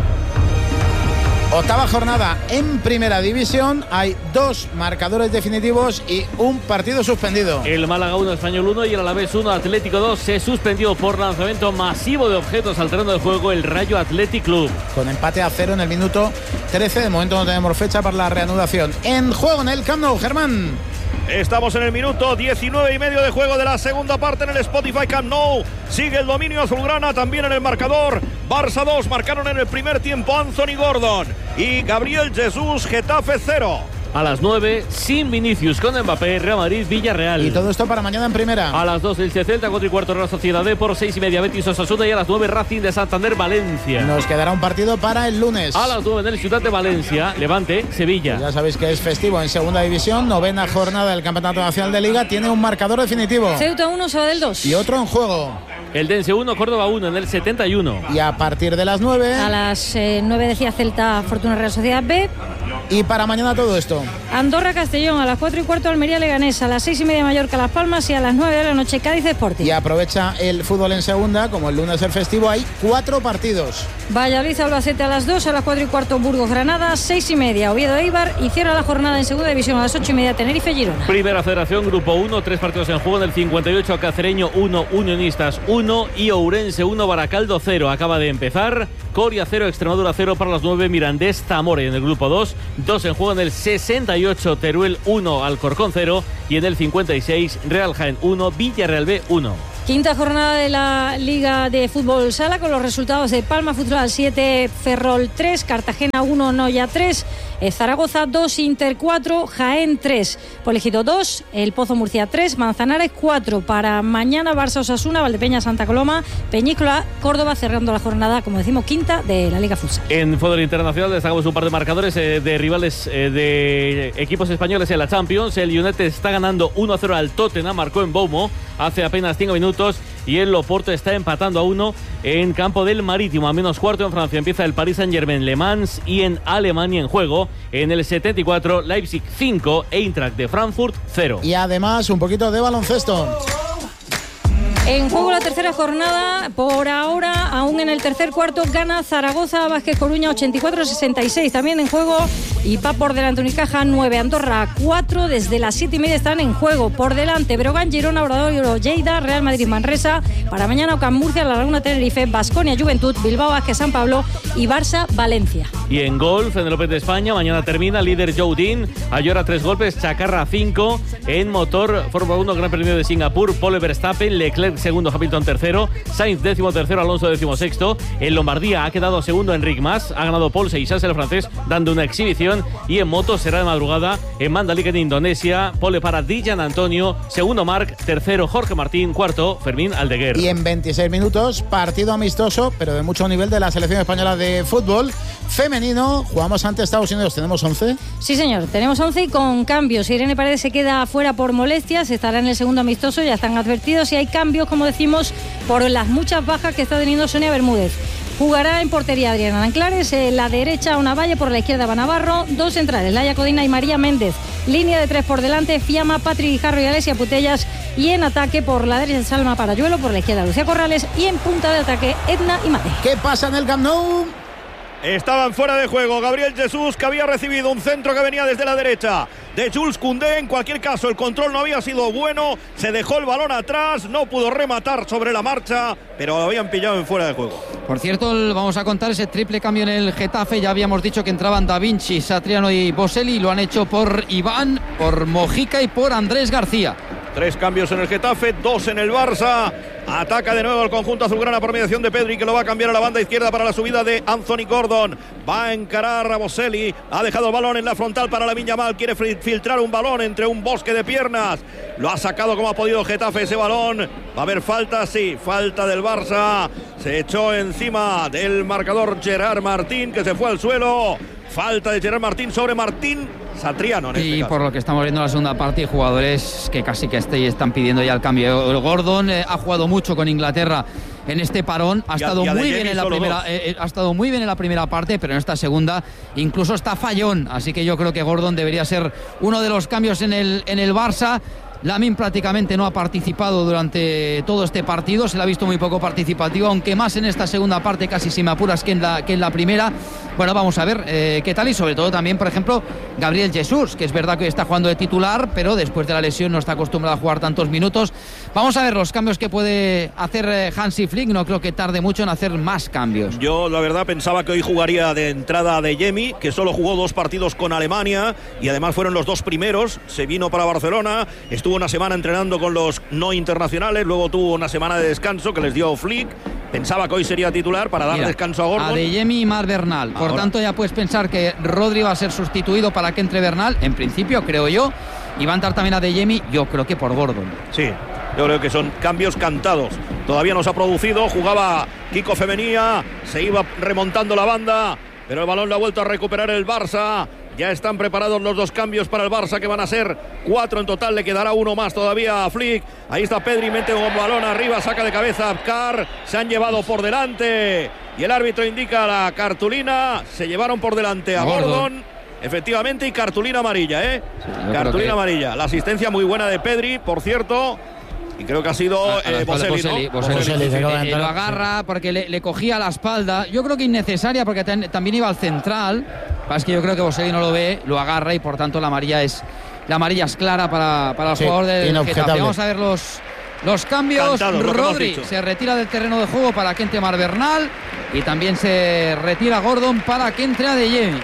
[SPEAKER 1] Octava jornada en Primera División. Hay dos marcadores definitivos y un partido suspendido.
[SPEAKER 5] El Málaga uno, Español uno y el Alavés uno, Atlético dos. Se suspendió por lanzamiento masivo de objetos al terreno de juego el Rayo Athletic Club.
[SPEAKER 1] Con empate a cero en el minuto trece. De momento no tenemos fecha para la reanudación. En juego en el Camp Nou, Germán.
[SPEAKER 7] Estamos en el minuto diecinueve y medio de juego de la segunda parte en el Spotify Camp Nou. Sigue el dominio azulgrana también en el marcador. Barça dos, marcaron en el primer tiempo Anthony Gordon y Gabriel Jesús. Getafe cero.
[SPEAKER 5] A las nueve, sin Vinicius, con Mbappé, Real Madrid, Villarreal.
[SPEAKER 1] Y todo esto para mañana en Primera.
[SPEAKER 5] A las dos, el Celta, cuatro y cuarto, Real Sociedad D, por seis y media, Betis Osasuna, y a las nueve, Racing de Santander, Valencia.
[SPEAKER 1] Nos quedará un partido para el lunes.
[SPEAKER 5] A las nueve, en el Ciudad de Valencia, Levante, Sevilla.
[SPEAKER 1] Ya sabéis que es festivo en Segunda División. Novena jornada del Campeonato Nacional de Liga. Tiene un marcador definitivo.
[SPEAKER 2] Ceuta uno, Sabadell dos.
[SPEAKER 1] Y otro en juego.
[SPEAKER 5] El Dense uno, Córdoba uno en el setenta y uno.
[SPEAKER 1] Y a partir de las nueve...
[SPEAKER 2] A las eh, nueve decía Celta Fortuna Real Sociedad B.
[SPEAKER 1] Y para mañana todo esto.
[SPEAKER 2] Andorra Castellón, a las cuatro y cuarto Almería Leganés, a las seis y media Mallorca Las Palmas y a las nueve de la noche Cádiz Sporting.
[SPEAKER 1] Y aprovecha el fútbol en segunda, como el lunes el festivo, hay cuatro partidos.
[SPEAKER 2] Valladolid Albacete a las dos, a las cuatro y cuarto Burgos Granada, seis y media Oviedo Eibar y cierra la jornada en segunda división a las ocho y media Tenerife Girona.
[SPEAKER 5] Primera Federación, Grupo uno, tres partidos en juego. En el cincuenta y ocho Cacereño uno, Unionistas uno y Ourense uno, Baracaldo cero. Acaba de empezar. Coria cero, Extremadura cero para las nueve, Mirandés Zamora. En el grupo dos, dos en juego. En el sesenta y ocho Teruel uno, Alcorcón cero y en el cincuenta y seis Real Jaén uno, Villarreal B uno.
[SPEAKER 2] Quinta jornada de la Liga de Fútbol Sala con los resultados de Palma Futsal siete, Ferrol tres, Cartagena uno, Noya tres, Zaragoza dos, Inter cuatro, Jaén tres, Polegido dos, El Pozo Murcia tres, Manzanares cuatro. Para mañana Barça Osasuna, Valdepeña Santa Coloma, Peñícola Córdoba, cerrando la jornada, como decimos, quinta de la Liga Futsal.
[SPEAKER 5] En fútbol internacional destacamos un par de marcadores eh, de rivales eh, de equipos españoles en la Champions. El United está ganando uno a cero al Tottenham, marcó en Boumo hace apenas cinco minutos. Y el Oporto está empatando a uno en campo del Marítimo. A menos cuarto en Francia empieza el Paris Saint-Germain Le Mans y en Alemania en juego en el setenta y cuatro Leipzig cinco, Eintracht de Frankfurt cero.
[SPEAKER 1] Y además un poquito de baloncesto.
[SPEAKER 2] En juego la tercera jornada, por ahora, aún en el tercer cuarto, gana Zaragoza, Vázquez Coruña ochenta y cuatro a sesenta y seis. También en juego, y va por delante Unicaja nueve, Andorra cuatro, desde las siete y media están en juego. Por delante, Breogán, Girona, Obradoiro, Lleida, Real Madrid, Manresa. Para mañana, Ocam Murcia, La Laguna, Tenerife, Baskonia, Juventud, Bilbao, Vázquez, San Pablo y Barça, Valencia.
[SPEAKER 5] Y en golf, en el Open de España, mañana termina líder Joe Dean, Ayora tres golpes, Chacarra cinco. En motor, Fórmula uno, Gran Premio de Singapur, Pole Verstappen, Leclerc segundo, Hamilton tercero, Sainz décimo tercero, Alonso décimo sexto. En Lombardía ha quedado segundo Enric Mas, ha ganado Paul Seixas, el francés, dando una exhibición. Y en moto será de madrugada en Mandalika, en Indonesia, pole para Dijan Antonio, segundo Marc, tercero Jorge Martín, cuarto Fermín Aldeguer.
[SPEAKER 1] Y en veintiséis minutos, partido amistoso, pero de mucho nivel, de la selección española de fútbol femenino. Jugamos ante Estados Unidos, ¿tenemos once?
[SPEAKER 2] Sí, señor, tenemos once y con cambios. Irene Paredes se queda fuera por molestias, estará en el segundo amistoso, ya están advertidos, y hay cambios, como decimos, por las muchas bajas que está teniendo Sonia Bermúdez. Jugará en portería Adriana Anclares, en la derecha Una Valle, por la izquierda Van Navarro, dos centrales, Laia Codina y María Méndez. Línea de tres por delante, Fiamma, Patri Guijarro y Alesia Putellas. Y en ataque por la derecha Salma Parayuelo, por la izquierda Lucía Corrales y en punta de ataque Edna y Mate.
[SPEAKER 1] ¿Qué pasa en el Camp Nou?
[SPEAKER 7] Estaban fuera de juego Gabriel Jesús, que había recibido un centro que venía desde la derecha de Jules Koundé. En cualquier caso, el control no había sido bueno, se dejó el balón atrás, no pudo rematar sobre la marcha, pero lo habían pillado en fuera de juego.
[SPEAKER 6] Por cierto, vamos a contar ese triple cambio en el Getafe. Ya habíamos dicho que entraban Da Vinci, Satriano y Boselli, lo han hecho por Iván, por Mojica y por Andrés García.
[SPEAKER 7] Tres cambios en el Getafe, dos en el Barça. Ataca de nuevo el conjunto azulgrana por mediación de Pedri, que lo va a cambiar a la banda izquierda para la subida de Anthony Gordon. Va a encarar a Boselli. Ha dejado el balón en la frontal para Lamine Yamal. Quiere filtrar un balón entre un bosque de piernas. Lo ha sacado como ha podido Getafe ese balón. Va a haber falta, sí, falta del Barça. Se echó encima del marcador Gerard Martín, que se fue al suelo. Falta de Gerard Martín sobre Martín Satriano. En
[SPEAKER 6] y
[SPEAKER 7] este
[SPEAKER 6] por lo que estamos viendo en la segunda parte, hay jugadores que casi que están pidiendo ya el cambio. El Gordon eh, ha jugado mucho con Inglaterra en este parón, ha estado
[SPEAKER 7] y a, y a
[SPEAKER 6] muy bien en la primera eh, ha estado muy bien en la primera parte, pero en esta segunda incluso está fallón, así que yo creo que Gordon debería ser uno de los cambios en el en el Barça. Lamine prácticamente no ha participado durante todo este partido, se le ha visto muy poco participativo, aunque más en esta segunda parte, casi si me apuras, que en la, que en la primera. Bueno, vamos a ver eh, qué tal, y sobre todo también, por ejemplo, Gabriel Jesús, que es verdad que está jugando de titular, pero después de la lesión no está acostumbrado a jugar tantos minutos. Vamos a ver los cambios que puede hacer eh, Hansi Flick, no creo que tarde mucho en hacer más cambios.
[SPEAKER 7] Yo la verdad pensaba que hoy jugaría de entrada de Yemi, que solo jugó dos partidos con Alemania y además fueron los dos primeros, se vino para Barcelona, estuvo una semana entrenando con los no internacionales, luego tuvo una semana de descanso que les dio Flick. Pensaba que hoy sería titular para dar Mira, descanso a Gordon.
[SPEAKER 6] A Adeyemi y Mar Bernal. Por Ahora. tanto, ya puedes pensar que Rodri va a ser sustituido para que entre Bernal, en principio, creo yo. Y va a entrar también Adeyemi, yo creo que por Gordon.
[SPEAKER 7] Sí, yo creo que son cambios cantados. Todavía no se ha producido. Jugaba Kiko Femenía, se iba remontando la banda, pero el balón lo ha vuelto a recuperar el Barça. Ya están preparados los dos cambios para el Barça, que van a ser cuatro en total. Le quedará uno más todavía a Flick. Ahí está Pedri, mete un balón arriba, saca de cabeza a Abkar. Se han llevado por delante y el árbitro indica la cartulina. Se llevaron por delante a Gordon. Gordon. Efectivamente, y cartulina amarilla, ¿eh? Sí, cartulina que... amarilla. La asistencia muy buena de Pedri, por cierto. Y creo que ha sido eh, Boselli, ¿no?
[SPEAKER 6] Boselli, Boselli, Boselli. Lo agarra porque le, le cogía la espalda. Yo creo que innecesaria porque ten, también iba al central. Es que yo creo que Boselli no lo ve, lo agarra y por tanto la amarilla es la amarilla es clara para, para el sí, jugador del Getafe. Vamos a ver los, los cambios. Cantado, Rodri se retira del terreno de juego para que entre Mar Bernal y también se retira Gordon para que entre Adeyemi.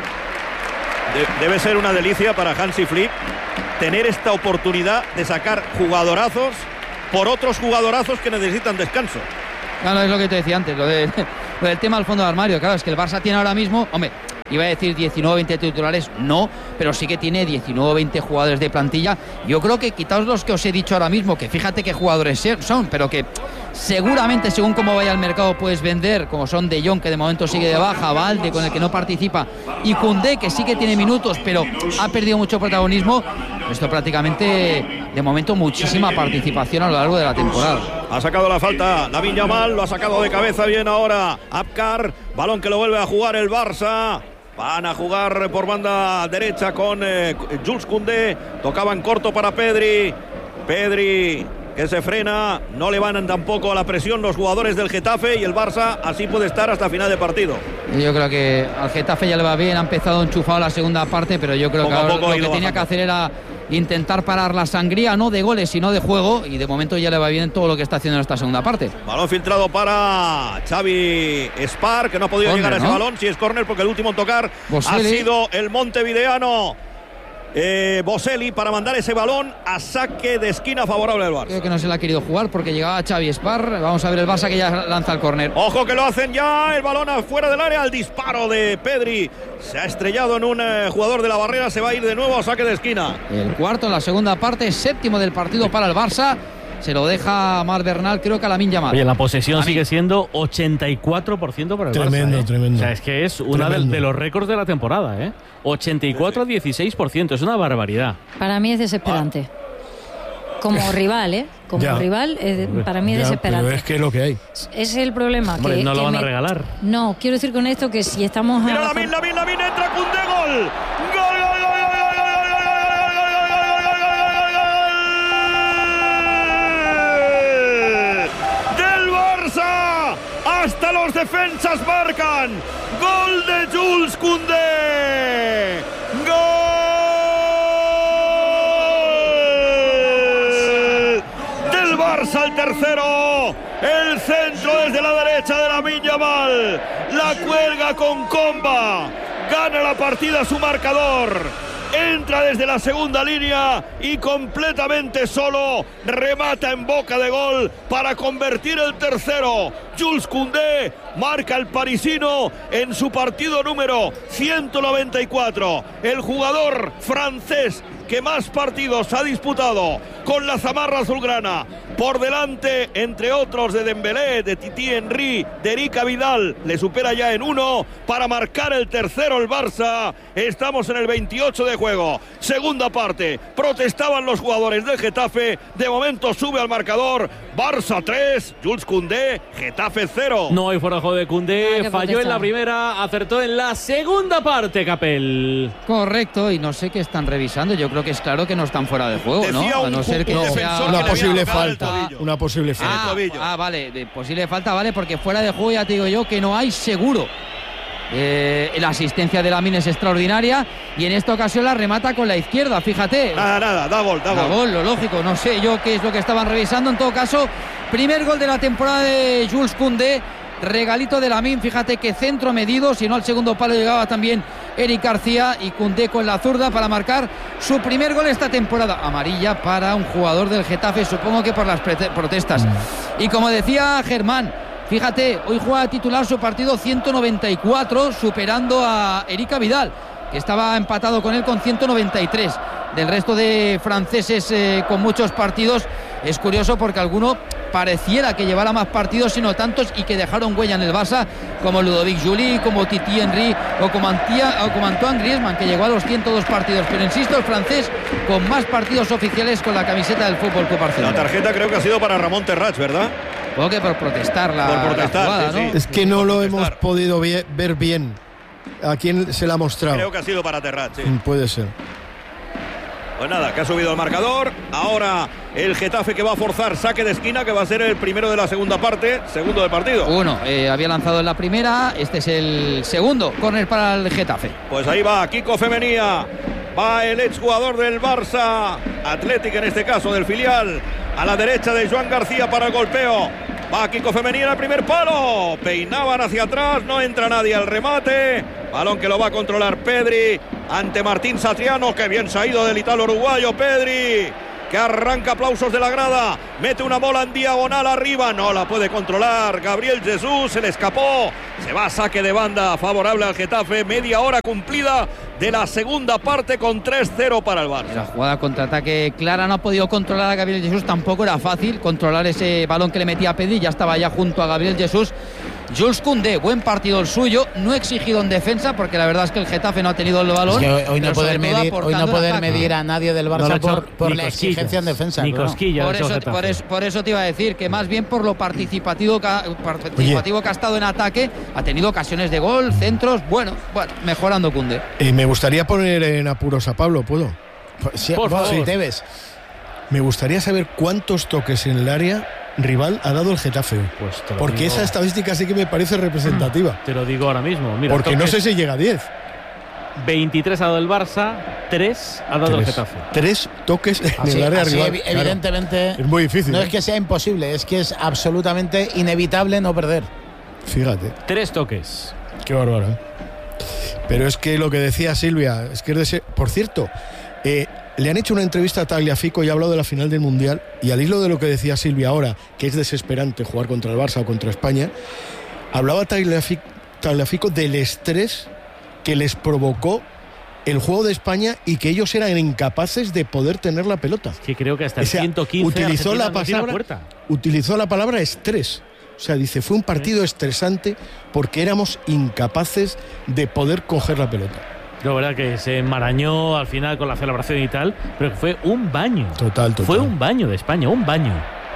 [SPEAKER 7] De, debe ser una delicia para Hansi Flick tener esta oportunidad de sacar jugadorazos por otros jugadorazos que necesitan descanso.
[SPEAKER 6] Claro, es lo que te decía antes, lo, de, lo del tema del fondo de armario. Claro, es que el Barça tiene ahora mismo, hombre, iba a decir diecinueve o veinte titulares, no, pero sí que tiene diecinueve o veinte jugadores de plantilla. Yo creo que quitaos los que os he dicho ahora mismo, que fíjate qué jugadores son, pero que seguramente según cómo vaya el mercado puedes vender, como son De Jong, que de momento sigue de baja, Valde, con el que no participa, y Koundé, que sí que tiene minutos, pero ha perdido mucho protagonismo. Esto prácticamente, de momento, muchísima participación a lo largo de la temporada.
[SPEAKER 7] Ha sacado la falta Lamine Yamal, lo ha sacado de cabeza bien ahora Abkar, balón que lo vuelve a jugar el Barça. Van a jugar por banda derecha con eh, Jules Koundé, tocaba en corto para Pedri, Pedri que se frena, no le van tampoco a la presión los jugadores del Getafe y el Barça así puede estar hasta final de partido.
[SPEAKER 6] Yo creo que al Getafe ya le va bien, ha empezado enchufado la segunda parte, pero yo creo poco que ahora lo que tenía bajando. que hacer era intentar parar la sangría, no de goles sino de juego, y de momento ya le va bien todo lo que está haciendo en esta segunda parte.
[SPEAKER 7] Balón filtrado para Xavi Spar, que no ha podido corner, llegar a ese ¿no? balón, si es córner, porque el último en tocar Boselli. Ha sido el montevideano Eh, Boselli para mandar ese balón a saque de esquina favorable al Barça.
[SPEAKER 6] Creo que no se la ha querido jugar porque llegaba Xavi Spar. Vamos a ver el Barça que ya lanza el córner.
[SPEAKER 7] Ojo que lo hacen ya, el balón afuera del área, el disparo de Pedri se ha estrellado en un eh, jugador de la barrera, se va a ir de nuevo a saque de esquina.
[SPEAKER 6] El cuarto en la segunda parte, séptimo del partido para el Barça. Se lo deja Mar Bernal, creo que a Lamine Yamal.
[SPEAKER 5] Oye, la posesión sigue siendo ochenta y cuatro por ciento para el
[SPEAKER 4] tremendo,
[SPEAKER 5] Barça. ¿eh?
[SPEAKER 4] Tremendo,
[SPEAKER 5] O sea, es que es uno de, de los récords de la temporada, ¿eh? ochenta y cuatro a dieciséis por ciento, es una barbaridad.
[SPEAKER 2] Para mí es desesperante. Como rival, ¿eh? Como ya. rival, es, para mí es ya, desesperante.
[SPEAKER 4] Pero es que es lo que hay.
[SPEAKER 2] Es el problema.
[SPEAKER 5] Hombre,
[SPEAKER 2] que,
[SPEAKER 5] no
[SPEAKER 2] que
[SPEAKER 5] lo van
[SPEAKER 2] me...
[SPEAKER 5] a regalar.
[SPEAKER 2] No, quiero decir con esto que si estamos...
[SPEAKER 7] Mira, Lamine, Lamine, Lamine, entra Koundé, gol. Gol, gol, gol, gol, gol, gol, gol, hasta los defensas marcan. Gol de Jules Koundé. Gol del Barça, el tercero. El centro desde la derecha de Lamine Yamal. La cuelga con comba. Gana la partida su marcador. Entra desde la segunda línea y completamente solo remata en boca de gol para convertir el tercero. Jules Koundé marca el parisino en su partido número ciento noventa y cuatro. El jugador francés que más partidos ha disputado con la zamarra azulgrana, por delante, entre otros, de Dembélé, de Titi Henry, de Erika Vidal. Le supera ya en uno para marcar el tercero el Barça. Estamos en el veintiocho de juego. Segunda parte. Protestaban los jugadores del Getafe. De momento sube al marcador. Barça tres, Jules Koundé, Getafe cero.
[SPEAKER 5] No hay fuera de juego de Koundé. Falló en la primera, acertó en la segunda parte, Capel.
[SPEAKER 6] Correcto, y no sé qué están revisando. Yo creo que es claro que no están fuera de juego, Decía ¿no? A no ser que
[SPEAKER 4] no,
[SPEAKER 6] sea
[SPEAKER 4] una posible falta. Una posible falta.
[SPEAKER 6] Ah, ah, vale, de posible falta, vale, porque fuera de juego ya te digo yo que no hay seguro. Eh, la asistencia de Lamine es extraordinaria y en esta ocasión la remata con la izquierda, fíjate.
[SPEAKER 7] Nada, nada, da gol, da,
[SPEAKER 6] da
[SPEAKER 7] gol.
[SPEAKER 6] gol. Lo lógico, no sé yo qué es lo que estaban revisando. En todo caso, primer gol de la temporada de Jules Koundé. Regalito de Lamine, fíjate que centro medido, si no al segundo palo llegaba también Eric García, y Koundé con la zurda para marcar su primer gol esta temporada. Amarilla para un jugador del Getafe, supongo que por las protestas. Y como decía Germán, fíjate, hoy juega titular su partido ciento noventa y cuatro, superando a Erika Vidal, que estaba empatado con él con ciento noventa y tres. Del resto de franceses eh, con muchos partidos, es curioso porque alguno pareciera que llevara más partidos, sino tantos, y que dejaron huella en el Barça, como Ludovic Juli, como Titi Henry o como, Antía, o como Antoine Griezmann, que llegó a los ciento dos partidos. Pero insisto, el francés con más partidos oficiales con la camiseta del Fútbol Club Barcelona.
[SPEAKER 7] La tarjeta creo que ha sido para Ramón Terrats, ¿verdad?
[SPEAKER 6] Supongo que por protestar la,
[SPEAKER 7] por protestar,
[SPEAKER 6] la jugada,
[SPEAKER 7] sí,
[SPEAKER 6] ¿no?
[SPEAKER 7] sí.
[SPEAKER 4] Es que no lo hemos podido ver bien. ¿A quién se la ha mostrado?
[SPEAKER 7] Creo que ha sido para Terrats, sí.
[SPEAKER 4] Puede ser.
[SPEAKER 7] Pues nada, que ha subido el marcador. Ahora el Getafe, que va a forzar saque de esquina, que va a ser el primero de la segunda parte, segundo del partido.
[SPEAKER 6] Uno, eh, había lanzado en la primera, este es el segundo. Córner para el Getafe.
[SPEAKER 7] Pues ahí va Kiko Femenía. Va el exjugador del Barça, Athletic en este caso, del filial. A la derecha de Joan García para el golpeo. Va Kiko Femenía en el primer palo. Peinaban hacia atrás, no entra nadie al remate. Balón que lo va a controlar Pedri ante Martín Satriano. Que bien se ha ido del italo uruguayo Pedri, que arranca aplausos de la grada. Mete una bola en diagonal arriba, no la puede controlar Gabriel Jesús, se le escapó. Se va a saque de banda favorable al Getafe. Media hora cumplida de la segunda parte con tres cero para el Barça.
[SPEAKER 6] La jugada contraataque clara, no ha podido controlar a Gabriel Jesús. Tampoco era fácil controlar ese balón que le metía a Pedri. Ya estaba ya junto a Gabriel Jesús. Jules Koundé, buen partido el suyo, no exigido en defensa, porque la verdad es que el Getafe no ha tenido el balón.
[SPEAKER 1] Es que hoy, hoy no poder medir, hoy no poder medir a nadie del Barça no por, por la exigencia en defensa.
[SPEAKER 5] Ni cosquillas.
[SPEAKER 6] Por eso, por, eso, por eso te iba a decir que más bien por lo participativo que ha, participativo que ha estado en ataque, ha tenido ocasiones de gol, centros, bueno, bueno mejorando Koundé.
[SPEAKER 4] Eh, me gustaría poner en apuros a Pablo, ¿puedo?
[SPEAKER 1] Sí, por favor. Si debes.
[SPEAKER 4] Me gustaría saber cuántos toques en el área rival ha dado el Getafe,
[SPEAKER 5] pues
[SPEAKER 4] porque
[SPEAKER 5] digo,
[SPEAKER 4] esa estadística sí que me parece representativa.
[SPEAKER 5] Te lo digo ahora mismo. Mira,
[SPEAKER 4] porque no sé si llega a diez.
[SPEAKER 5] veintitrés ha dado el Barça, tres ha dado
[SPEAKER 4] tres.
[SPEAKER 5] el Getafe.
[SPEAKER 4] Tres toques en
[SPEAKER 1] así,
[SPEAKER 4] el área
[SPEAKER 1] así
[SPEAKER 4] rival.
[SPEAKER 1] Ev evidentemente
[SPEAKER 4] claro. Es muy difícil.
[SPEAKER 1] No
[SPEAKER 4] ¿eh?
[SPEAKER 1] es que sea imposible, es que es absolutamente inevitable no perder.
[SPEAKER 4] Fíjate.
[SPEAKER 5] Tres toques.
[SPEAKER 4] Qué bárbaro. ¿eh? Pero es que lo que decía Silvia, es que es de ser... Por cierto, eh, le han hecho una entrevista a Tagliafico y ha hablado de la final del Mundial, y al hilo de lo que decía Silvia ahora, que es desesperante jugar contra el Barça o contra España, hablaba Tagliafico, Tagliafico del estrés que les provocó el juego de España y que ellos eran incapaces de poder tener la pelota.
[SPEAKER 5] Que creo que hasta el
[SPEAKER 4] o sea,
[SPEAKER 5] ciento quince
[SPEAKER 4] utilizó la,
[SPEAKER 5] no
[SPEAKER 4] palabra,
[SPEAKER 5] puerta.
[SPEAKER 4] utilizó la palabra estrés. O sea, dice, fue un partido estresante porque éramos incapaces de poder coger la pelota.
[SPEAKER 5] La verdad que se enmarañó al final con la celebración y tal, pero que fue un baño.
[SPEAKER 4] Total, total.
[SPEAKER 5] Fue un baño de España, un baño.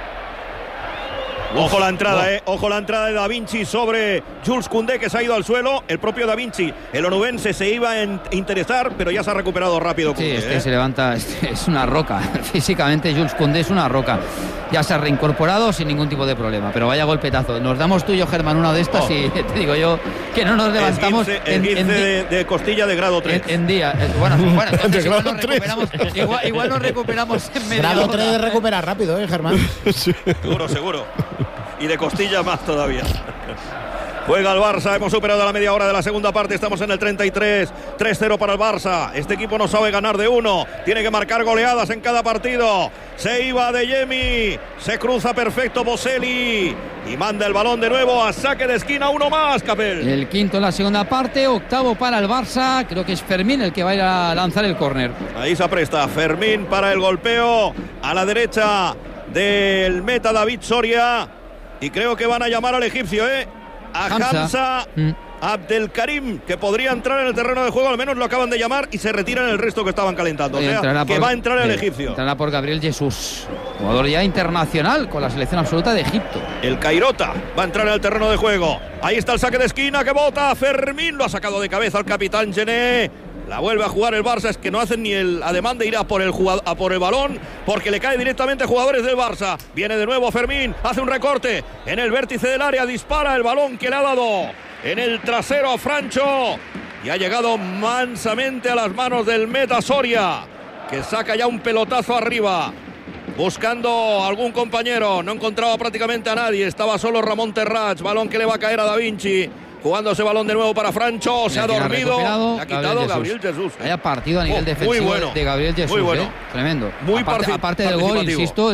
[SPEAKER 7] Ojo la entrada, oh. eh. Ojo la entrada de Da Vinci sobre Jules Koundé, que se ha ido al suelo. El propio Da Vinci, el onubense, se iba a interesar, pero ya se ha recuperado rápido.
[SPEAKER 6] Sí,
[SPEAKER 7] Koundé,
[SPEAKER 6] este
[SPEAKER 7] eh.
[SPEAKER 6] se levanta, este es una roca. Físicamente Jules Koundé es una roca. Ya se ha reincorporado sin ningún tipo de problema, pero vaya golpetazo. Nos damos tú y yo, Germán, una de estas oh. y te digo yo que no nos levantamos.
[SPEAKER 7] El quince, en, en de, de costilla de grado tres.
[SPEAKER 6] En, en día. Bueno, bueno entonces igual nos, recuperamos, igual, igual nos recuperamos en media
[SPEAKER 1] grado
[SPEAKER 6] hora.
[SPEAKER 1] tres de recuperar rápido, ¿eh, Germán?
[SPEAKER 7] Sí. Seguro, seguro. Y de costilla más todavía. Juega el Barça, hemos superado la media hora de la segunda parte, estamos en el treinta y tres, tres cero para el Barça. Este equipo no sabe ganar de uno, tiene que marcar goleadas en cada partido. Se iba de Yemi, se cruza perfecto Boselli y manda el balón de nuevo a saque de esquina, uno más, Capel.
[SPEAKER 6] El quinto en la segunda parte, octavo para el Barça, creo que es Fermín el que va a ir a lanzar el córner.
[SPEAKER 7] Ahí se apresta Fermín para el golpeo a la derecha del meta David Soria y creo que van a llamar al egipcio, ¿eh? A Hamza, Hamza mm. Abdelkarim, que podría entrar en el terreno de juego, al menos lo acaban de llamar y se retiran el resto que estaban calentando. O sea, que por, va a entrar el egipcio.
[SPEAKER 6] Entrará por Gabriel Jesús, jugador ya internacional con la selección absoluta de Egipto.
[SPEAKER 7] El Cairota va a entrar en el terreno de juego. Ahí está el saque de esquina que bota Fermín, lo ha sacado de cabeza el capitán Gené. La vuelve a jugar el Barça, es que no hacen ni el ademán de ir a por el, jugador, a por el balón, porque le cae directamente a jugadores del Barça. Viene de nuevo Fermín, hace un recorte en el vértice del área, dispara el balón que le ha dado en el trasero a Francho y ha llegado mansamente a las manos del meta Soria, que saca ya un pelotazo arriba, buscando algún compañero, no encontraba prácticamente a nadie, estaba solo Ramón Terrats, balón que le va a caer a Da Vinci. Jugando ese balón de nuevo para Francho, se ha dormido, le ha quitado Gabriel Jesús. ¿eh?
[SPEAKER 6] Haya partido a nivel oh, defensivo
[SPEAKER 7] bueno,
[SPEAKER 6] de Gabriel Jesús,
[SPEAKER 7] muy bueno.
[SPEAKER 6] ¿eh? Tremendo.
[SPEAKER 7] Muy
[SPEAKER 6] aparte, aparte del gol, insisto, el,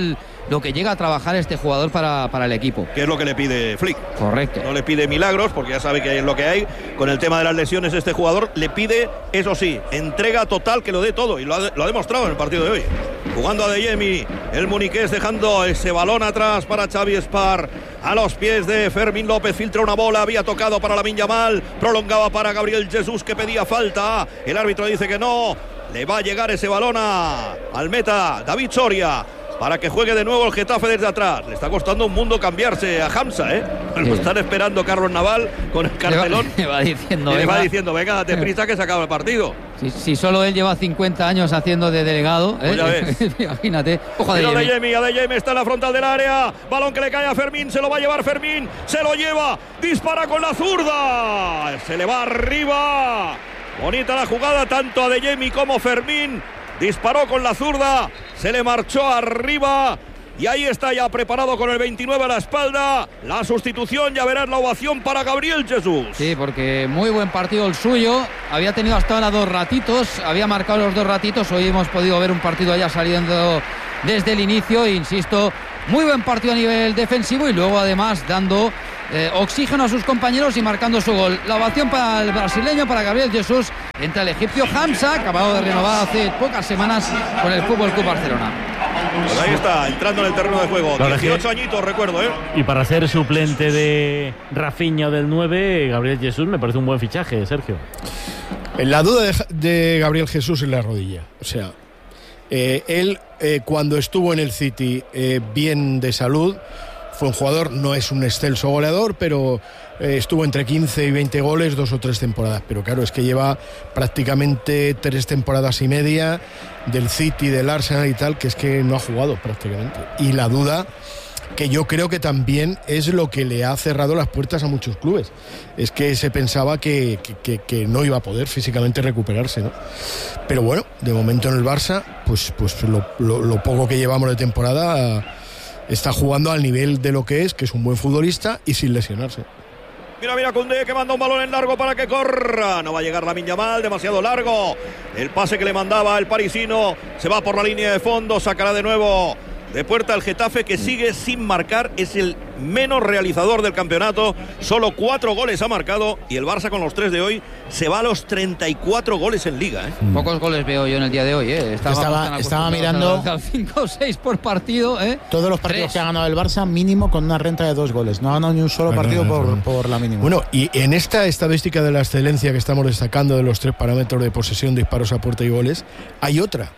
[SPEAKER 6] lo que llega a trabajar este jugador para, para el equipo.
[SPEAKER 7] Que es lo que le pide Flick.
[SPEAKER 6] Correcto.
[SPEAKER 7] No le pide milagros, porque ya sabe que es lo que hay. Con el tema de las lesiones, este jugador le pide, eso sí, entrega total, que lo dé todo. Y lo ha, lo ha demostrado en el partido de hoy. Jugando a Adeyemi, el muniqués dejando ese balón atrás para Xavi Espar. A los pies de Fermín López, filtra una bola, había tocado para Lamine Yamal, prolongaba para Gabriel Jesús, que pedía falta. El árbitro dice que no. Le va a llegar ese balón a, al meta David Soria para que juegue de nuevo el Getafe desde atrás. Le está costando un mundo cambiarse a Hamza, ¿eh? Sí. Lo están esperando Carlos Naval con el cartelón.
[SPEAKER 6] Le va, le va diciendo,
[SPEAKER 7] y le
[SPEAKER 6] venga.
[SPEAKER 7] va diciendo, venga, date prisa que se acaba el partido.
[SPEAKER 6] Si, si solo él lleva cincuenta años haciendo de delegado, ¿eh?
[SPEAKER 7] Pues ya ves.
[SPEAKER 6] Imagínate. Ojo,
[SPEAKER 7] Adeyemi, Adeyemi está en la frontal del área. Balón que le cae a Fermín, se lo va a llevar Fermín, se lo lleva, dispara con la zurda. Se le va arriba. Bonita la jugada, tanto Adeyemi como Fermín. Disparó con la zurda, se le marchó arriba. Y ahí está ya preparado con el veintinueve a la espalda. La sustitución, ya verás la ovación para Gabriel Jesús.
[SPEAKER 6] Sí, porque muy buen partido el suyo. Había tenido hasta ahora dos ratitos. Había marcado los dos ratitos. Hoy hemos podido ver un partido ya saliendo desde el inicio. E insisto, muy buen partido a nivel defensivo. Y luego además dando eh, oxígeno a sus compañeros y marcando su gol. La ovación para el brasileño, para Gabriel Jesús. Entra el egipcio Hamza, acabado de renovar hace pocas semanas con el F C Barcelona.
[SPEAKER 7] Pues ahí está, entrando en el terreno de juego. dieciocho añitos, recuerdo, ¿eh?
[SPEAKER 5] Y para ser suplente de Rafinha del nueve, Gabriel Jesús me parece un buen fichaje, Sergio.
[SPEAKER 4] La duda de, de Gabriel Jesús es la rodilla. O sea, eh, él eh, cuando estuvo en el City eh, bien de salud, fue un jugador, no es un excelso goleador, pero eh, estuvo entre quince y veinte goles dos o tres temporadas. Pero claro, es que lleva prácticamente tres temporadas y media del City, del Arsenal y tal, que es que no ha jugado prácticamente. Y la duda, que yo creo que también es lo que le ha cerrado las puertas a muchos clubes, es que se pensaba que, que, que, que no iba a poder físicamente recuperarse, ¿no? Pero bueno, de momento en el Barça, pues, pues lo, lo, lo poco que llevamos de temporada, está jugando al nivel de lo que es, que es un buen futbolista y sin lesionarse.
[SPEAKER 7] Mira, mira, Koundé, que manda un balón en largo para que corra. No va a llegar Lamine Yamal, demasiado largo. El pase que le mandaba el parisino se va por la línea de fondo, sacará de nuevo de puerta el Getafe, que sigue sin marcar. Es el menos realizador del campeonato. Solo cuatro goles ha marcado. Y el Barça, con los tres de hoy, se va a los treinta y cuatro goles en Liga, ¿eh?
[SPEAKER 6] Mm. Pocos goles veo yo en el día de hoy, ¿eh?
[SPEAKER 1] Estaba, estaba mirando
[SPEAKER 6] cinco o seis por partido, ¿eh?
[SPEAKER 1] Todos los partidos tres que ha ganado el Barça, mínimo con una renta de dos goles. No ha ganado ni un solo bueno, partido no, no, no. Por, por la mínima.
[SPEAKER 4] Bueno, y en esta estadística de la excelencia que estamos destacando, de los tres parámetros de posesión, disparos a puerta y goles, hay otra.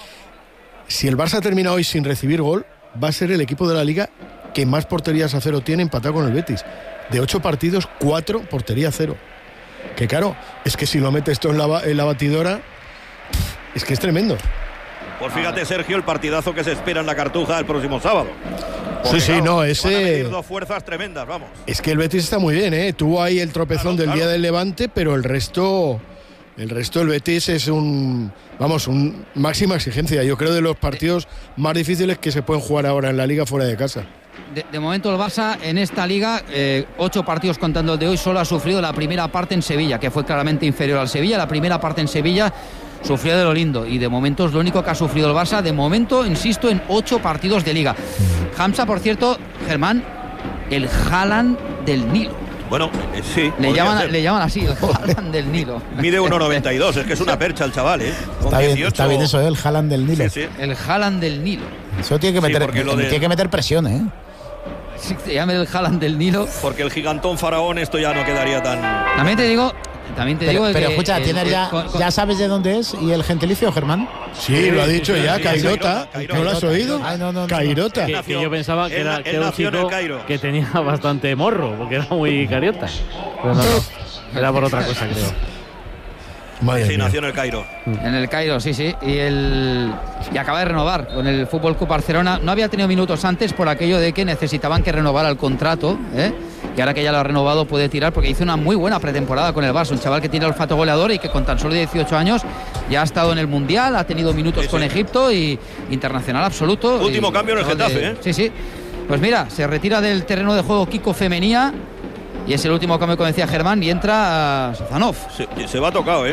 [SPEAKER 4] Si el Barça termina hoy sin recibir gol, va a ser el equipo de la Liga que más porterías a cero tiene, empatado con el Betis. De ocho partidos, cuatro portería a cero. Que claro, es que si lo metes esto en la, en la batidora, es que es tremendo.
[SPEAKER 7] Pues fíjate, Sergio, el partidazo que se espera en la Cartuja el próximo sábado.
[SPEAKER 4] Porque, sí, sí, claro, no, ese...
[SPEAKER 7] van a medir dos fuerzas tremendas, vamos.
[SPEAKER 4] Es que el Betis está muy bien, ¿eh? Tuvo ahí el tropezón claro, del claro. día del Levante, pero el resto... El resto del Betis es un, vamos, un máxima exigencia. Yo creo de los partidos más difíciles que se pueden jugar ahora en la Liga fuera de casa.
[SPEAKER 6] De, de momento el Barça en esta Liga, eh, ocho partidos contando el de hoy, solo ha sufrido la primera parte en Sevilla, que fue claramente inferior al Sevilla. La primera parte en Sevilla sufrió de lo lindo y de momento es lo único que ha sufrido el Barça. De momento, insisto, en ocho partidos de Liga. Hamza, por cierto, Germán, el Haaland del Nilo.
[SPEAKER 7] Bueno, eh, sí.
[SPEAKER 6] Le llaman, le llaman así, el Haaland del Nilo.
[SPEAKER 7] Mide uno noventa y dos, es que es una percha el chaval, ¿eh?
[SPEAKER 1] Está bien, está bien eso, ¿eh? El Haaland del Nilo.
[SPEAKER 7] Sí, sí.
[SPEAKER 6] El Haaland del Nilo.
[SPEAKER 1] Eso tiene que meter,
[SPEAKER 7] sí,
[SPEAKER 1] tiene de... que meter presión, ¿eh?
[SPEAKER 6] Sí, se llama el Haaland del Nilo.
[SPEAKER 7] Porque el gigantón faraón esto ya no quedaría tan...
[SPEAKER 6] También te digo... También te
[SPEAKER 1] pero,
[SPEAKER 6] digo
[SPEAKER 1] pero
[SPEAKER 6] que
[SPEAKER 1] escucha,
[SPEAKER 6] el,
[SPEAKER 1] ¿tienes
[SPEAKER 6] el,
[SPEAKER 1] ya,
[SPEAKER 6] con, con...
[SPEAKER 1] ya sabes de dónde es y el gentilicio, Germán?
[SPEAKER 4] Sí, sí, lo ha dicho sí, ya, sí, Cairota.
[SPEAKER 7] Sí,
[SPEAKER 4] ¿No lo has oído?
[SPEAKER 1] Ay, no, no, no,
[SPEAKER 4] Cairota.
[SPEAKER 5] Que, que yo pensaba que
[SPEAKER 7] él,
[SPEAKER 5] era, que
[SPEAKER 7] él
[SPEAKER 5] era un chico que tenía bastante morro, porque era muy cariota. Pero no, no, era por otra cosa, creo.
[SPEAKER 7] Madre sí, mía. Nació en el Cairo.
[SPEAKER 6] En el Cairo, sí, sí. Y, el... y acaba de renovar con el F C Barcelona. No había tenido minutos antes por aquello de que necesitaban que renovara el contrato, ¿eh? Y ahora que ya lo ha renovado puede tirar, porque hizo una muy buena pretemporada con el Barça. Un chaval que tiene olfato goleador y que con tan solo dieciocho años ya ha estado en el Mundial, ha tenido minutos sí, con sí. Egipto y internacional absoluto.
[SPEAKER 7] Último
[SPEAKER 6] y,
[SPEAKER 7] cambio en el Getafe, de... ¿eh?
[SPEAKER 6] Sí, sí. Pues mira, se retira del terreno de juego Kiko Femenía y es el último cambio, como decía Germán, y entra Sazanov.
[SPEAKER 7] Se, se va tocado, ¿eh?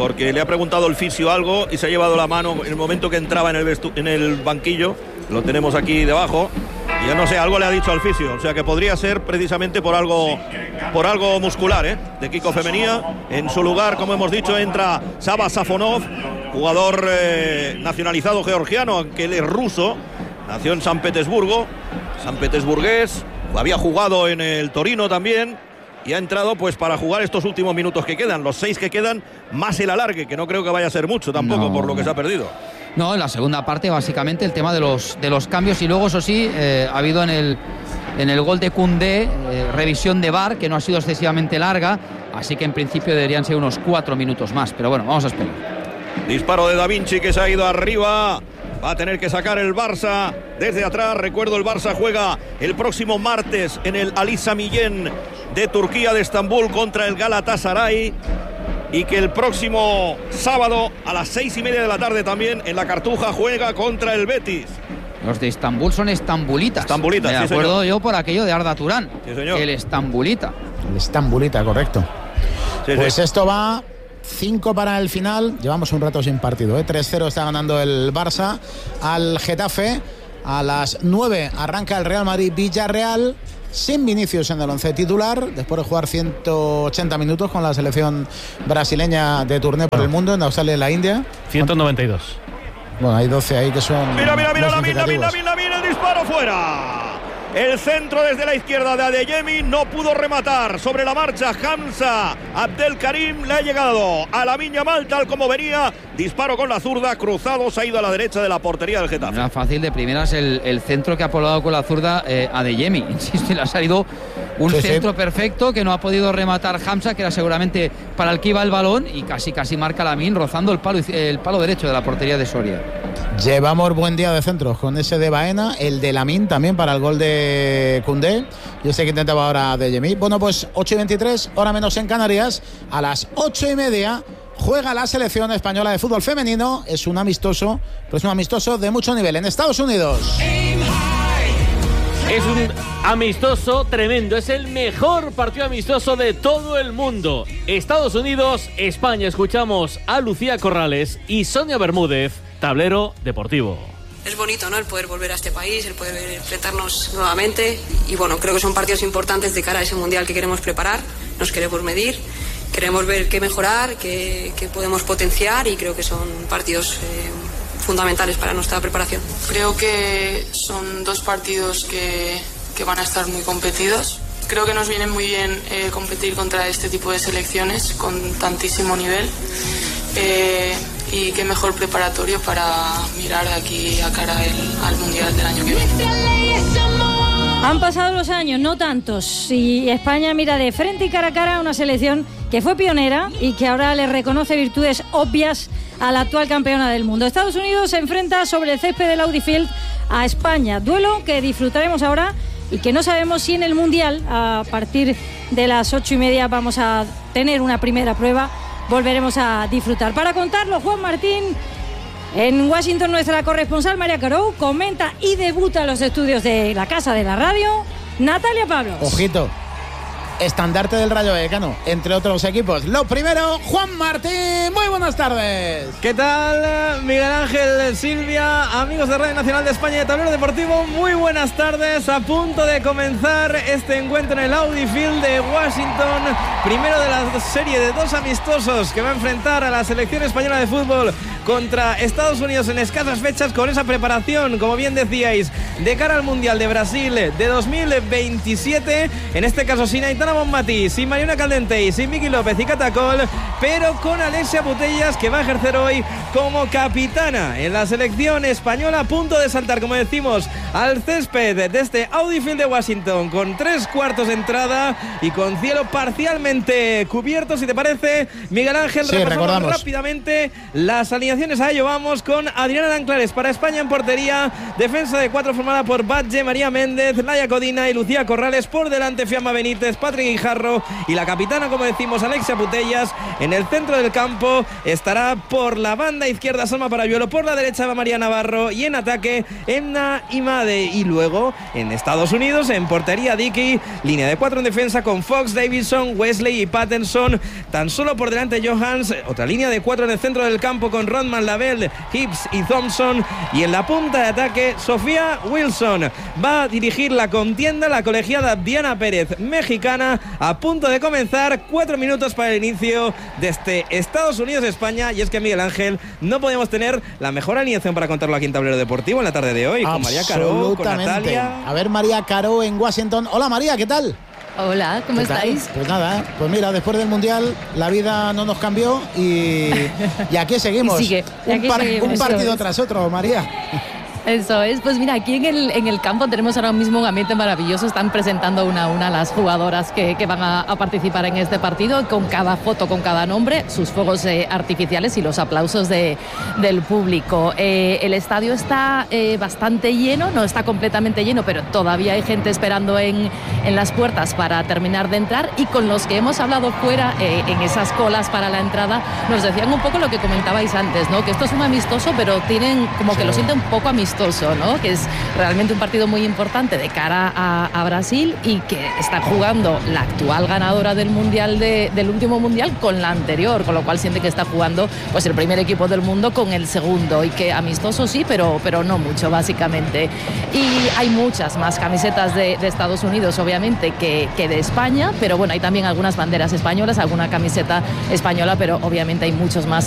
[SPEAKER 7] porque le ha preguntado el fisio algo y se ha llevado la mano en el momento que entraba en el, vestu- en el banquillo. Lo tenemos aquí debajo. Y yo no sé, algo le ha dicho al fisio. O sea que podría ser precisamente por algo por algo muscular, ¿eh? De Kiko Femenía. En su lugar, como hemos dicho, entra Saba Safonov, jugador eh, nacionalizado georgiano, aunque él es ruso. Nació en San Petersburgo, San Petersburgués. Había jugado en el Torino también. Y ha entrado pues para jugar estos últimos minutos que quedan, los seis que quedan, más el alargue, que no creo que vaya a ser mucho tampoco, no, por lo que se ha perdido.
[SPEAKER 6] No, en la segunda parte básicamente el tema de los, de los cambios, y luego eso sí, eh, ha habido en el, en el gol de Koundé eh, revisión de V A R, que no ha sido excesivamente larga, así que en principio deberían ser unos cuatro minutos más, pero bueno, vamos a esperar.
[SPEAKER 7] Disparo de Da Vinci que se ha ido arriba. Va a tener que sacar el Barça desde atrás. Recuerdo, el Barça juega el próximo martes en el Ali Sami Yen de Turquía, de Estambul, contra el Galatasaray. Y que el próximo sábado a las seis y media de la tarde también en la Cartuja juega contra el Betis.
[SPEAKER 6] Los de Estambul son estambulitas.
[SPEAKER 7] Estambulitas,
[SPEAKER 6] Me
[SPEAKER 7] sí,
[SPEAKER 6] acuerdo
[SPEAKER 7] señor.
[SPEAKER 6] yo por aquello de Arda Turán.
[SPEAKER 7] Sí, señor.
[SPEAKER 6] El estambulita.
[SPEAKER 1] El estambulita, correcto.
[SPEAKER 7] Sí,
[SPEAKER 1] pues
[SPEAKER 7] sí.
[SPEAKER 1] esto va cinco para el final. Llevamos un rato sin partido, ¿eh? tres cero está ganando el Barça al Getafe. A las nueve arranca el Real Madrid-Villarreal, sin Vinicius en el once titular, después de jugar ciento ochenta minutos con la selección brasileña de turné por el mundo, en Australia y la India.
[SPEAKER 5] ciento noventa y dos.
[SPEAKER 1] Bueno, hay doce ahí que son...
[SPEAKER 7] Mira, mira, mira,
[SPEAKER 1] muy
[SPEAKER 7] Lamin, Lamin,
[SPEAKER 1] significativos.
[SPEAKER 7] Lamin, Lamin, el disparo fuera. El centro desde la izquierda de Adeyemi, no pudo rematar. Sobre la marcha Hamza Abdelkarim le ha llegado a Lamine Yamal tal como venía. Disparo con la zurda, cruzado, se ha ido a la derecha de la portería del Getafe.
[SPEAKER 6] Era fácil de primeras el, el centro que ha poblado con la zurda eh, Adeyemi. Insisto, le ha salido un
[SPEAKER 1] Sí,
[SPEAKER 6] centro
[SPEAKER 1] sí.
[SPEAKER 6] perfecto que no ha podido rematar Hamza, que era seguramente para el que iba el balón, y casi casi marca Lamine rozando el palo, el palo derecho de la portería de Soria.
[SPEAKER 1] Llevamos buen día de centros con ese de Baena, el de Lamine también para el gol de Koundé. Yo sé que intentaba ahora de Yemi. Bueno, pues ocho y veintitrés, hora menos en Canarias. A las ocho y media juega la selección española de fútbol femenino. Es un amistoso, pero es un amistoso de mucho nivel en Estados Unidos.
[SPEAKER 5] Es un amistoso tremendo, es el mejor partido amistoso de todo el mundo. Estados Unidos, España. Escuchamos a Lucía Corrales y Sonia Bermúdez, Tablero Deportivo.
[SPEAKER 8] Es bonito, ¿no?, el poder volver a este país, el poder enfrentarnos nuevamente, y bueno, creo que son partidos importantes de cara a ese mundial que queremos preparar. Nos queremos medir, queremos ver qué mejorar, qué, qué podemos potenciar, y creo que son partidos eh, fundamentales para nuestra preparación.
[SPEAKER 9] Creo que son dos partidos que, que van a estar muy competidos. Creo que nos viene muy bien eh, competir contra este tipo de selecciones con tantísimo nivel. Eh, y qué mejor preparatorio para mirar de aquí a cara el, al Mundial del año que viene.
[SPEAKER 2] Han pasado los años, no tantos, y España mira de frente y cara a cara a una selección que fue pionera y que ahora le reconoce virtudes obvias a la actual campeona del mundo. Estados Unidos se enfrenta sobre el césped del Audi Field a España, duelo que disfrutaremos ahora y que no sabemos si en el Mundial, a partir de las ocho y media, vamos a tener una primera prueba. Volveremos a disfrutar. Para contarlo, Juan Martín, en Washington, nuestra corresponsal María Carou comenta y debuta en los estudios de la Casa de la Radio Natalia Pablos.
[SPEAKER 1] Ojito, estandarte del Rayo Vallecano, entre otros equipos. Lo primero, Juan Martín, muy buenas tardes.
[SPEAKER 10] ¿Qué tal, Miguel Ángel, Silvia, amigos de Radio Nacional de España y de Tablero Deportivo? Muy buenas tardes, a punto de comenzar este encuentro en el Audi Field de Washington, primero de la serie de dos amistosos que va a enfrentar a la selección española de fútbol contra Estados Unidos en escasas fechas, con esa preparación, como bien decíais, de cara al Mundial de Brasil de dos mil veintisiete, en este caso sin Aitana Bonmatí, sin Mariona Caldentey, sin Miki López y Catacol, pero con Alexia Putellas, que va a ejercer hoy como capitana en la selección española, a punto de saltar, como decimos, al césped de este Audi Field de Washington, con tres cuartos de entrada y con cielo parcialmente cubierto. Si te parece, Miguel Ángel,
[SPEAKER 1] sí,
[SPEAKER 10] repasamos
[SPEAKER 1] recordamos
[SPEAKER 10] rápidamente las alineaciones. A ello vamos con Adriana Danclares para España en portería, defensa de cuatro formada por Batlle, María Méndez, Laia Codina y Lucía Corrales. Por delante, Fiamma Benítez, Patri Adri Guijarro y la capitana, como decimos, Alexia Putellas. En el centro del campo estará por la banda izquierda Salma Parayuelo, por la derecha va María Navarro y en ataque Emna Imade. Y luego en Estados Unidos, en portería Dickey, línea de cuatro en defensa con Fox, Davidson, Wesley y Patterson. Tan solo por delante Johans, otra línea de cuatro en el centro del campo con Rodman, Lavelle, Hibbs y Thompson. Y en la punta de ataque Sofía Wilson. Va a dirigir la contienda la colegiada Diana Pérez, mexicana, a punto de comenzar. Cuatro minutos para el inicio de este Estados Unidos-España. Y es que, Miguel Ángel, no podemos tener la mejor alineación para contarlo aquí en Tablero Deportivo en la tarde de hoy, con María Caro, con Natalia.
[SPEAKER 1] A ver, María Caro en Washington. Hola, María, ¿qué tal?
[SPEAKER 11] Hola, ¿cómo estáis?
[SPEAKER 1] Pues nada, pues mira, después del Mundial la vida no nos cambió y, y aquí seguimos.
[SPEAKER 11] Y sigue.
[SPEAKER 1] Un,
[SPEAKER 11] aquí
[SPEAKER 1] par,
[SPEAKER 11] seguimos.
[SPEAKER 1] un partido tras otro, María.
[SPEAKER 11] Eso es, pues mira, aquí en el, en el campo tenemos ahora mismo un ambiente maravilloso. Están presentando una a una las jugadoras que, que van a, a participar en este partido, con cada foto, con cada nombre, sus fuegos eh, artificiales y los aplausos de, del público. Eh, el estadio está eh, bastante lleno, no está completamente lleno, pero todavía hay gente esperando en, en las puertas para terminar de entrar, y con los que hemos hablado fuera, eh, en esas colas para la entrada, nos decían un poco lo que comentabais antes, ¿no? Que esto es un amistoso, pero tienen como que lo sienten un poco amistoso, ¿no? Que es realmente un partido muy importante de cara a, a Brasil, y que está jugando la actual ganadora del mundial de, del último mundial con la anterior, con lo cual siente que está jugando pues el primer equipo del mundo con el segundo, y que amistoso sí, pero, pero no mucho, básicamente. Y hay muchas más camisetas de, de Estados Unidos, obviamente, que, que de España, pero bueno, hay también algunas banderas españolas, alguna camiseta española, pero obviamente hay muchos más